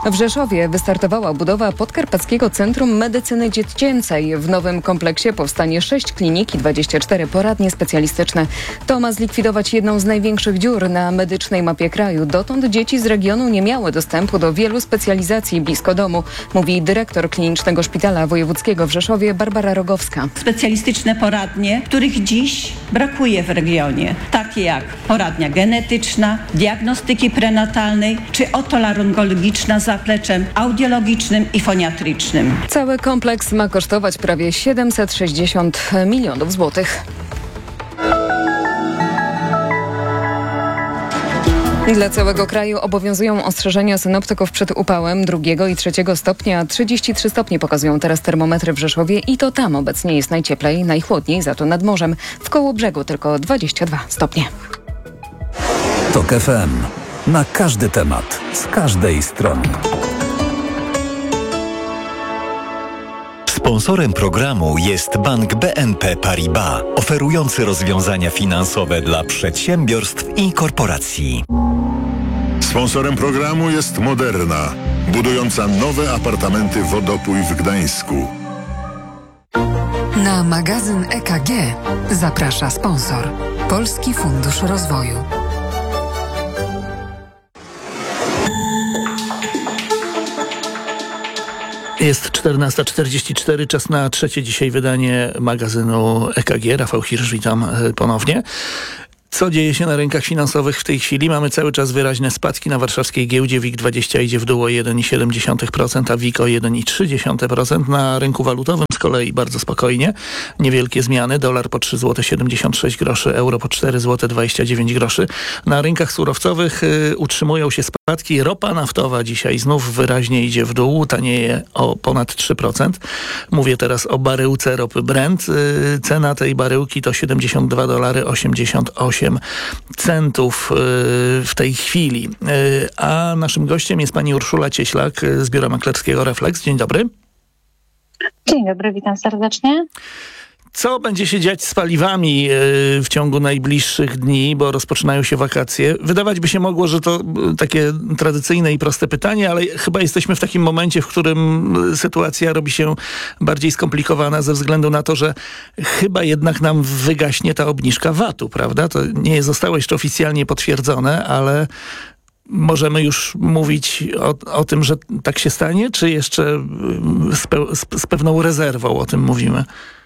W Rzeszowie wystartowała budowa Podkarpackiego Centrum Medycyny Dziecięcej. W nowym kompleksie powstanie 6 klinik i 24 poradnie specjalistyczne. To ma zlikwidować jedną z największych dziur na medycznej mapie kraju. Dotąd dzieci z regionu nie miały dostępu do wielu specjalizacji blisko domu, mówi dyrektor Klinicznego Szpitala Wojewódzkiego w Rzeszowie Barbara Rogowska. Specjalistyczne poradnie, których dziś brakuje w regionie, takie jak poradnia genetyczna, diagnostyki prenatalnej czy otolaryngologiczna z zapleczem audiologicznym i foniatrycznym. Cały kompleks ma kosztować prawie 760 milionów złotych. Dla całego kraju obowiązują ostrzeżenia synoptyków przed upałem 2. i 3. stopnia. 33 stopnie pokazują teraz termometry w Rzeszowie i to tam obecnie jest najcieplej, najchłodniej za to nad morzem. W Kołobrzegu tylko 22 stopnie. TOK FM. Na każdy temat, z każdej strony. Sponsorem programu jest Bank BNP Paribas, oferujący rozwiązania finansowe dla przedsiębiorstw i korporacji. Sponsorem programu jest Moderna, budująca nowe apartamenty Wodopój w Gdańsku. Na magazyn EKG zaprasza sponsor Polski Fundusz Rozwoju. Jest 14:44, czas na trzecie dzisiaj wydanie magazynu EKG. Rafał Hirsch, witam ponownie. Co dzieje się na rynkach finansowych w tej chwili? Mamy cały czas wyraźne spadki na warszawskiej giełdzie. WIG20 idzie w dół o 1,7%, a WIG o 1,3%. Na rynku walutowym z kolei bardzo spokojnie. Niewielkie zmiany. Dolar po 3,76 zł, euro po 4,29 zł. Na rynkach surowcowych utrzymują się spadki. Ropa naftowa dzisiaj znów wyraźnie idzie w dół. Tanieje o ponad 3%. Mówię teraz o baryłce ropy Brent. Cena tej baryłki to $72,88 w tej chwili. A naszym gościem jest pani Urszula Cieślak z biura maklerskiego Reflex. Dzień dobry. Dzień dobry, witam serdecznie. Co będzie się dziać z paliwami w ciągu najbliższych dni, bo rozpoczynają się wakacje? Wydawać by się mogło, że to takie tradycyjne i proste pytanie, ale chyba jesteśmy w takim momencie, w którym sytuacja robi się bardziej skomplikowana ze względu na to, że chyba jednak nam wygaśnie ta obniżka VAT-u, prawda? To nie zostało jeszcze oficjalnie potwierdzone, ale możemy już mówić o tym, że tak się stanie, czy jeszcze z pewną rezerwą o tym mówimy?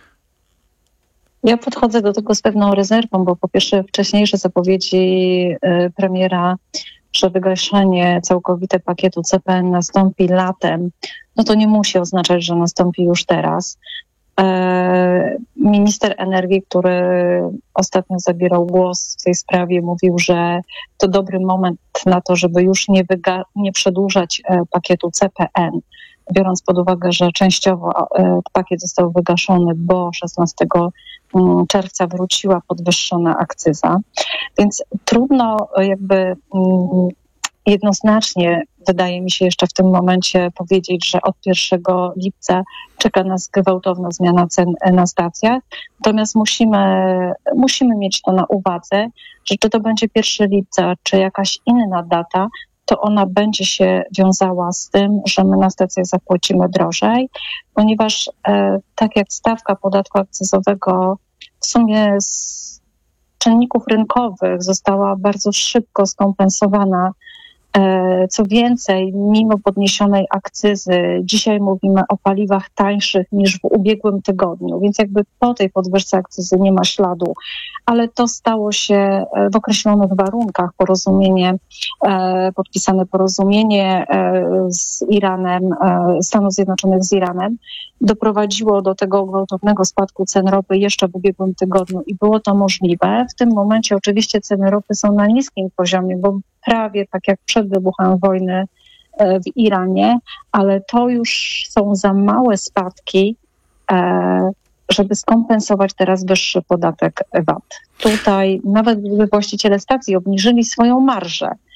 Ja podchodzę do tego z pewną rezerwą, bo po pierwsze wcześniejsze zapowiedzi premiera, że wygaszenie całkowite pakietu CPN nastąpi latem, no to nie musi oznaczać, że nastąpi już teraz. Minister energii, który ostatnio zabierał głos w tej sprawie, mówił, że to dobry moment na to, żeby już nie przedłużać pakietu CPN, biorąc pod uwagę, że częściowo pakiet został wygaszony, bo 16 czerwca wróciła podwyższona akcyza. Więc trudno jakby jednoznacznie, wydaje mi się jeszcze w tym momencie powiedzieć, że od 1 lipca czeka nas gwałtowna zmiana cen na stacjach. Natomiast musimy mieć to na uwadze, że czy to będzie 1 lipca, czy jakaś inna data, to ona będzie się wiązała z tym, że my na stacjach zapłacimy drożej, ponieważ tak jak stawka podatku akcyzowego w sumie z czynników rynkowych została bardzo szybko skompensowana. Co więcej, mimo podniesionej akcyzy, dzisiaj mówimy o paliwach tańszych niż w ubiegłym tygodniu, więc jakby po tej podwyżce akcyzy nie ma śladu, ale to stało się w określonych warunkach. Podpisane porozumienie z Iranem, Stanów Zjednoczonych z Iranem doprowadziło do tego gwałtownego spadku cen ropy jeszcze w ubiegłym tygodniu i było to możliwe. W tym momencie oczywiście ceny ropy są na niskim poziomie, bo prawie tak jak przed wybuchem wojny w Iranie, ale to już są za małe spadki, żeby skompensować teraz wyższy podatek VAT. Tutaj nawet gdyby właściciele stacji obniżyli swoją marżę,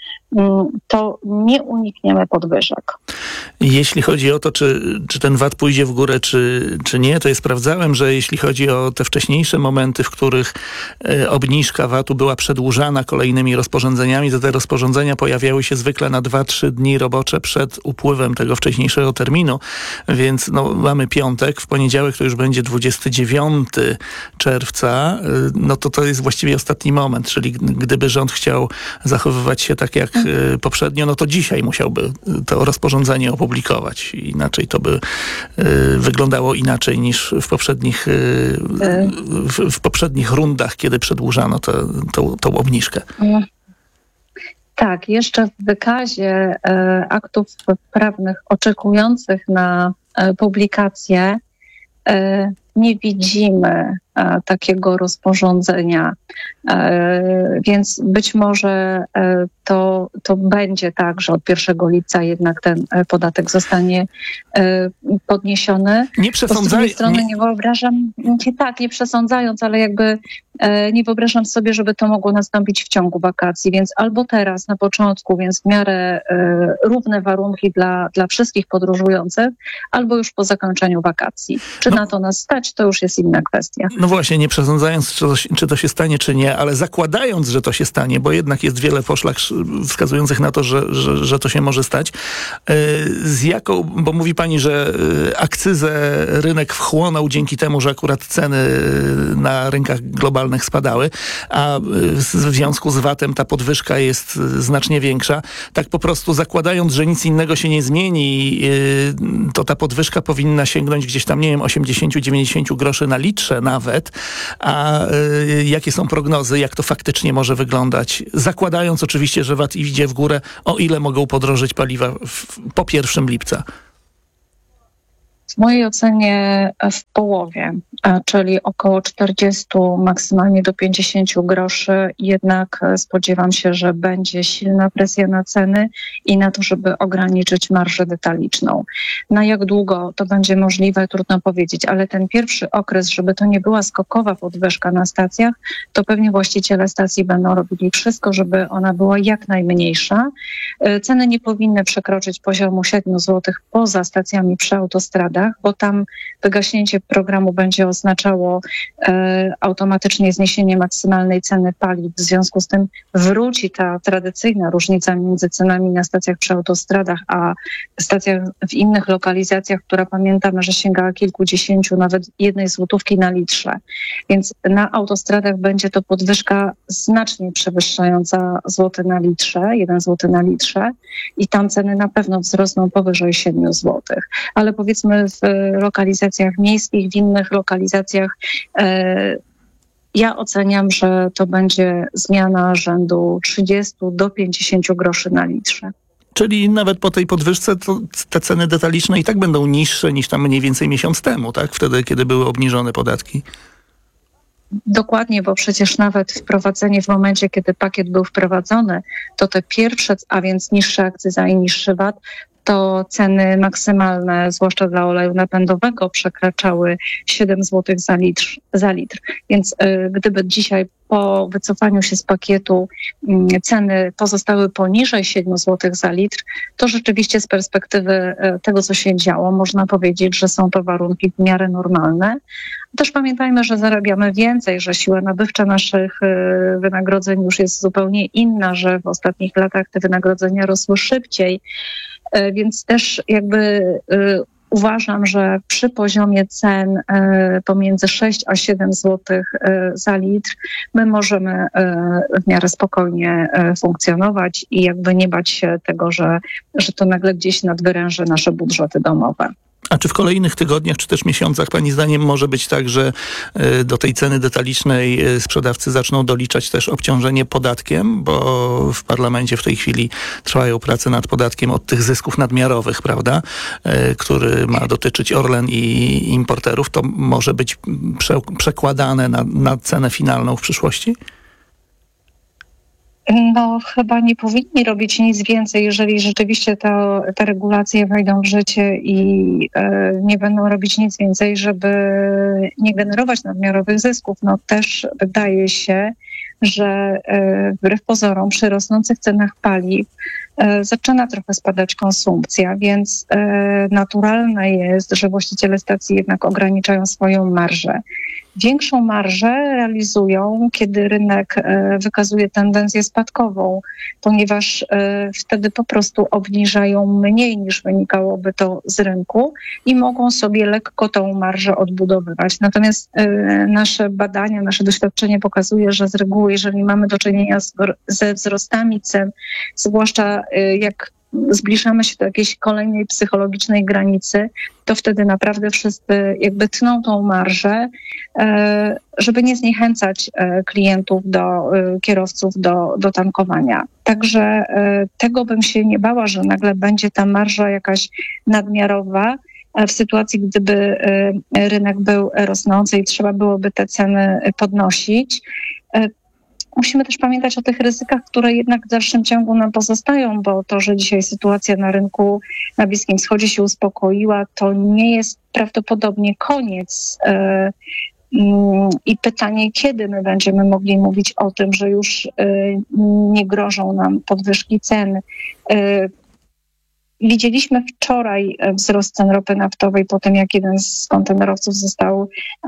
to nie unikniemy podwyżek. Jeśli chodzi o to, czy ten VAT pójdzie w górę, czy nie, to ja sprawdzałem, że jeśli chodzi o te wcześniejsze momenty, w których obniżka VAT-u była przedłużana kolejnymi rozporządzeniami, to te rozporządzenia pojawiały się zwykle na 2-3 dni robocze przed upływem tego wcześniejszego terminu, więc mamy piątek, w poniedziałek to już będzie 29 czerwca, to jest właściwie ostatni moment, czyli gdyby rząd chciał zachowywać się tak jak poprzednio, to dzisiaj musiałby to rozporządzenie opublikować. Inaczej to by wyglądało inaczej niż w poprzednich rundach, kiedy przedłużano tą obniżkę. Tak, jeszcze w wykazie aktów prawnych oczekujących na publikację nie widzimy takiego rozporządzenia, więc być może to będzie tak, że od 1 lipca jednak ten podatek zostanie podniesiony. Nie przesądzaj... Z drugiej strony nie wyobrażam, nie przesądzając, ale jakby nie wyobrażam sobie, żeby to mogło nastąpić w ciągu wakacji, więc albo teraz na początku, więc w miarę równe warunki dla wszystkich podróżujących, albo już po zakończeniu wakacji. Czy na to nas stać, to już jest inna kwestia. No właśnie, nie przesądzając, czy to się stanie, czy nie, ale zakładając, że to się stanie, bo jednak jest wiele poszlak wskazujących na to, że to się może stać. Bo mówi pani, że akcyzę rynek wchłonął dzięki temu, że akurat ceny na rynkach globalnych spadały, a w związku z VAT-em ta podwyżka jest znacznie większa. Tak po prostu zakładając, że nic innego się nie zmieni, to ta podwyżka powinna sięgnąć gdzieś tam, 80-90 groszy na litrze nawet. A jakie są prognozy, jak to faktycznie może wyglądać? Zakładając oczywiście, że VAT idzie w górę, o ile mogą podrożyć paliwa po 1 lipca? W mojej ocenie w połowie, czyli około 40, maksymalnie do 50 groszy. Jednak spodziewam się, że będzie silna presja na ceny i na to, żeby ograniczyć marżę detaliczną. Na jak długo to będzie możliwe, trudno powiedzieć, ale ten pierwszy okres, żeby to nie była skokowa podwyżka na stacjach, to pewnie właściciele stacji będą robili wszystko, żeby ona była jak najmniejsza. Ceny nie powinny przekroczyć poziomu 7 zł poza stacjami przy autostradach, bo tam wygaśnięcie programu będzie oznaczało automatycznie zniesienie maksymalnej ceny paliw. W związku z tym wróci ta tradycyjna różnica między cenami na stacjach przy autostradach, a stacjach w innych lokalizacjach, która pamiętamy, że sięgała kilkudziesięciu, nawet 1 złotówki na litrze. Więc na autostradach będzie to podwyżka znacznie przewyższająca złoty na litrze, 1 zł na litrze i tam ceny na pewno wzrosną powyżej 7 zł. Ale powiedzmy w lokalizacjach miejskich, w innych lokalizacjach ja oceniam, że to będzie zmiana rzędu 30 do 50 groszy na litrze. Czyli nawet po tej podwyżce to te ceny detaliczne i tak będą niższe niż tam mniej więcej miesiąc temu, tak? Wtedy, kiedy były obniżone podatki. Dokładnie, bo przecież nawet wprowadzenie w momencie, kiedy pakiet był wprowadzony, to te pierwsze, a więc niższa akcyza i niższy VAT, to ceny maksymalne, zwłaszcza dla oleju napędowego, przekraczały 7 zł za litr. Więc gdyby dzisiaj po wycofaniu się z pakietu ceny pozostały poniżej 7 zł za litr, to rzeczywiście z perspektywy tego, co się działo, można powiedzieć, że są to warunki w miarę normalne. Też pamiętajmy, że zarabiamy więcej, że siła nabywcza naszych wynagrodzeń już jest zupełnie inna, że w ostatnich latach te wynagrodzenia rosły szybciej. Więc też jakby uważam, że przy poziomie cen pomiędzy 6 a 7 zł za litr my możemy w miarę spokojnie funkcjonować i jakby nie bać się tego, że to nagle gdzieś nadwyręży nasze budżety domowe. A czy w kolejnych tygodniach, czy też miesiącach, pani zdaniem, może być tak, że do tej ceny detalicznej sprzedawcy zaczną doliczać też obciążenie podatkiem, bo w parlamencie w tej chwili trwają prace nad podatkiem od tych zysków nadmiarowych, prawda, który ma dotyczyć Orlen i importerów. To może być przekładane na cenę finalną w przyszłości? No chyba nie powinni robić nic więcej, jeżeli rzeczywiście te regulacje wejdą w życie i nie będą robić nic więcej, żeby nie generować nadmiarowych zysków. No też wydaje się, że wbrew pozorom przy rosnących cenach paliw zaczyna trochę spadać konsumpcja, więc naturalne jest, że właściciele stacji jednak ograniczają swoją marżę. Większą marżę realizują, kiedy rynek wykazuje tendencję spadkową, ponieważ wtedy po prostu obniżają mniej niż wynikałoby to z rynku i mogą sobie lekko tą marżę odbudowywać. Natomiast nasze badania, nasze doświadczenie pokazuje, że z reguły, jeżeli mamy do czynienia ze wzrostami cen, zwłaszcza jak zbliżamy się do jakiejś kolejnej psychologicznej granicy, to wtedy naprawdę wszyscy jakby tną tą marżę, żeby nie zniechęcać klientów, kierowców do tankowania. Także tego bym się nie bała, że nagle będzie ta marża jakaś nadmiarowa w sytuacji, gdyby rynek był rosnący i trzeba byłoby te ceny podnosić. Musimy też pamiętać o tych ryzykach, które jednak w dalszym ciągu nam pozostają, bo to, że dzisiaj sytuacja na rynku na Bliskim Wschodzie się uspokoiła, to nie jest prawdopodobnie koniec. I pytanie, kiedy my będziemy mogli mówić o tym, że już nie grożą nam podwyżki cen. Widzieliśmy wczoraj wzrost cen ropy naftowej po tym, jak jeden z kontenerowców został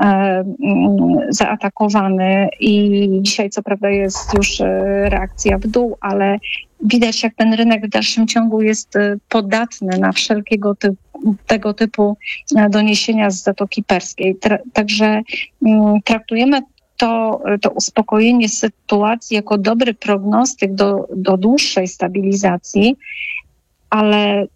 zaatakowany i dzisiaj co prawda jest już reakcja w dół, ale widać, jak ten rynek w dalszym ciągu jest podatny na wszelkiego tego typu doniesienia z Zatoki Perskiej. Także traktujemy to uspokojenie sytuacji jako dobry prognostyk do dłuższej stabilizacji, ale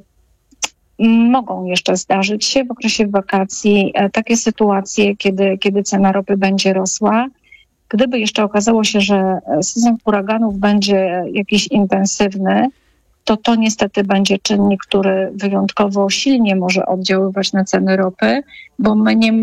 mogą jeszcze zdarzyć się w okresie wakacji takie sytuacje, kiedy cena ropy będzie rosła. Gdyby jeszcze okazało się, że sezon huraganów będzie jakiś intensywny, to niestety będzie czynnik, który wyjątkowo silnie może oddziaływać na ceny ropy, bo my nie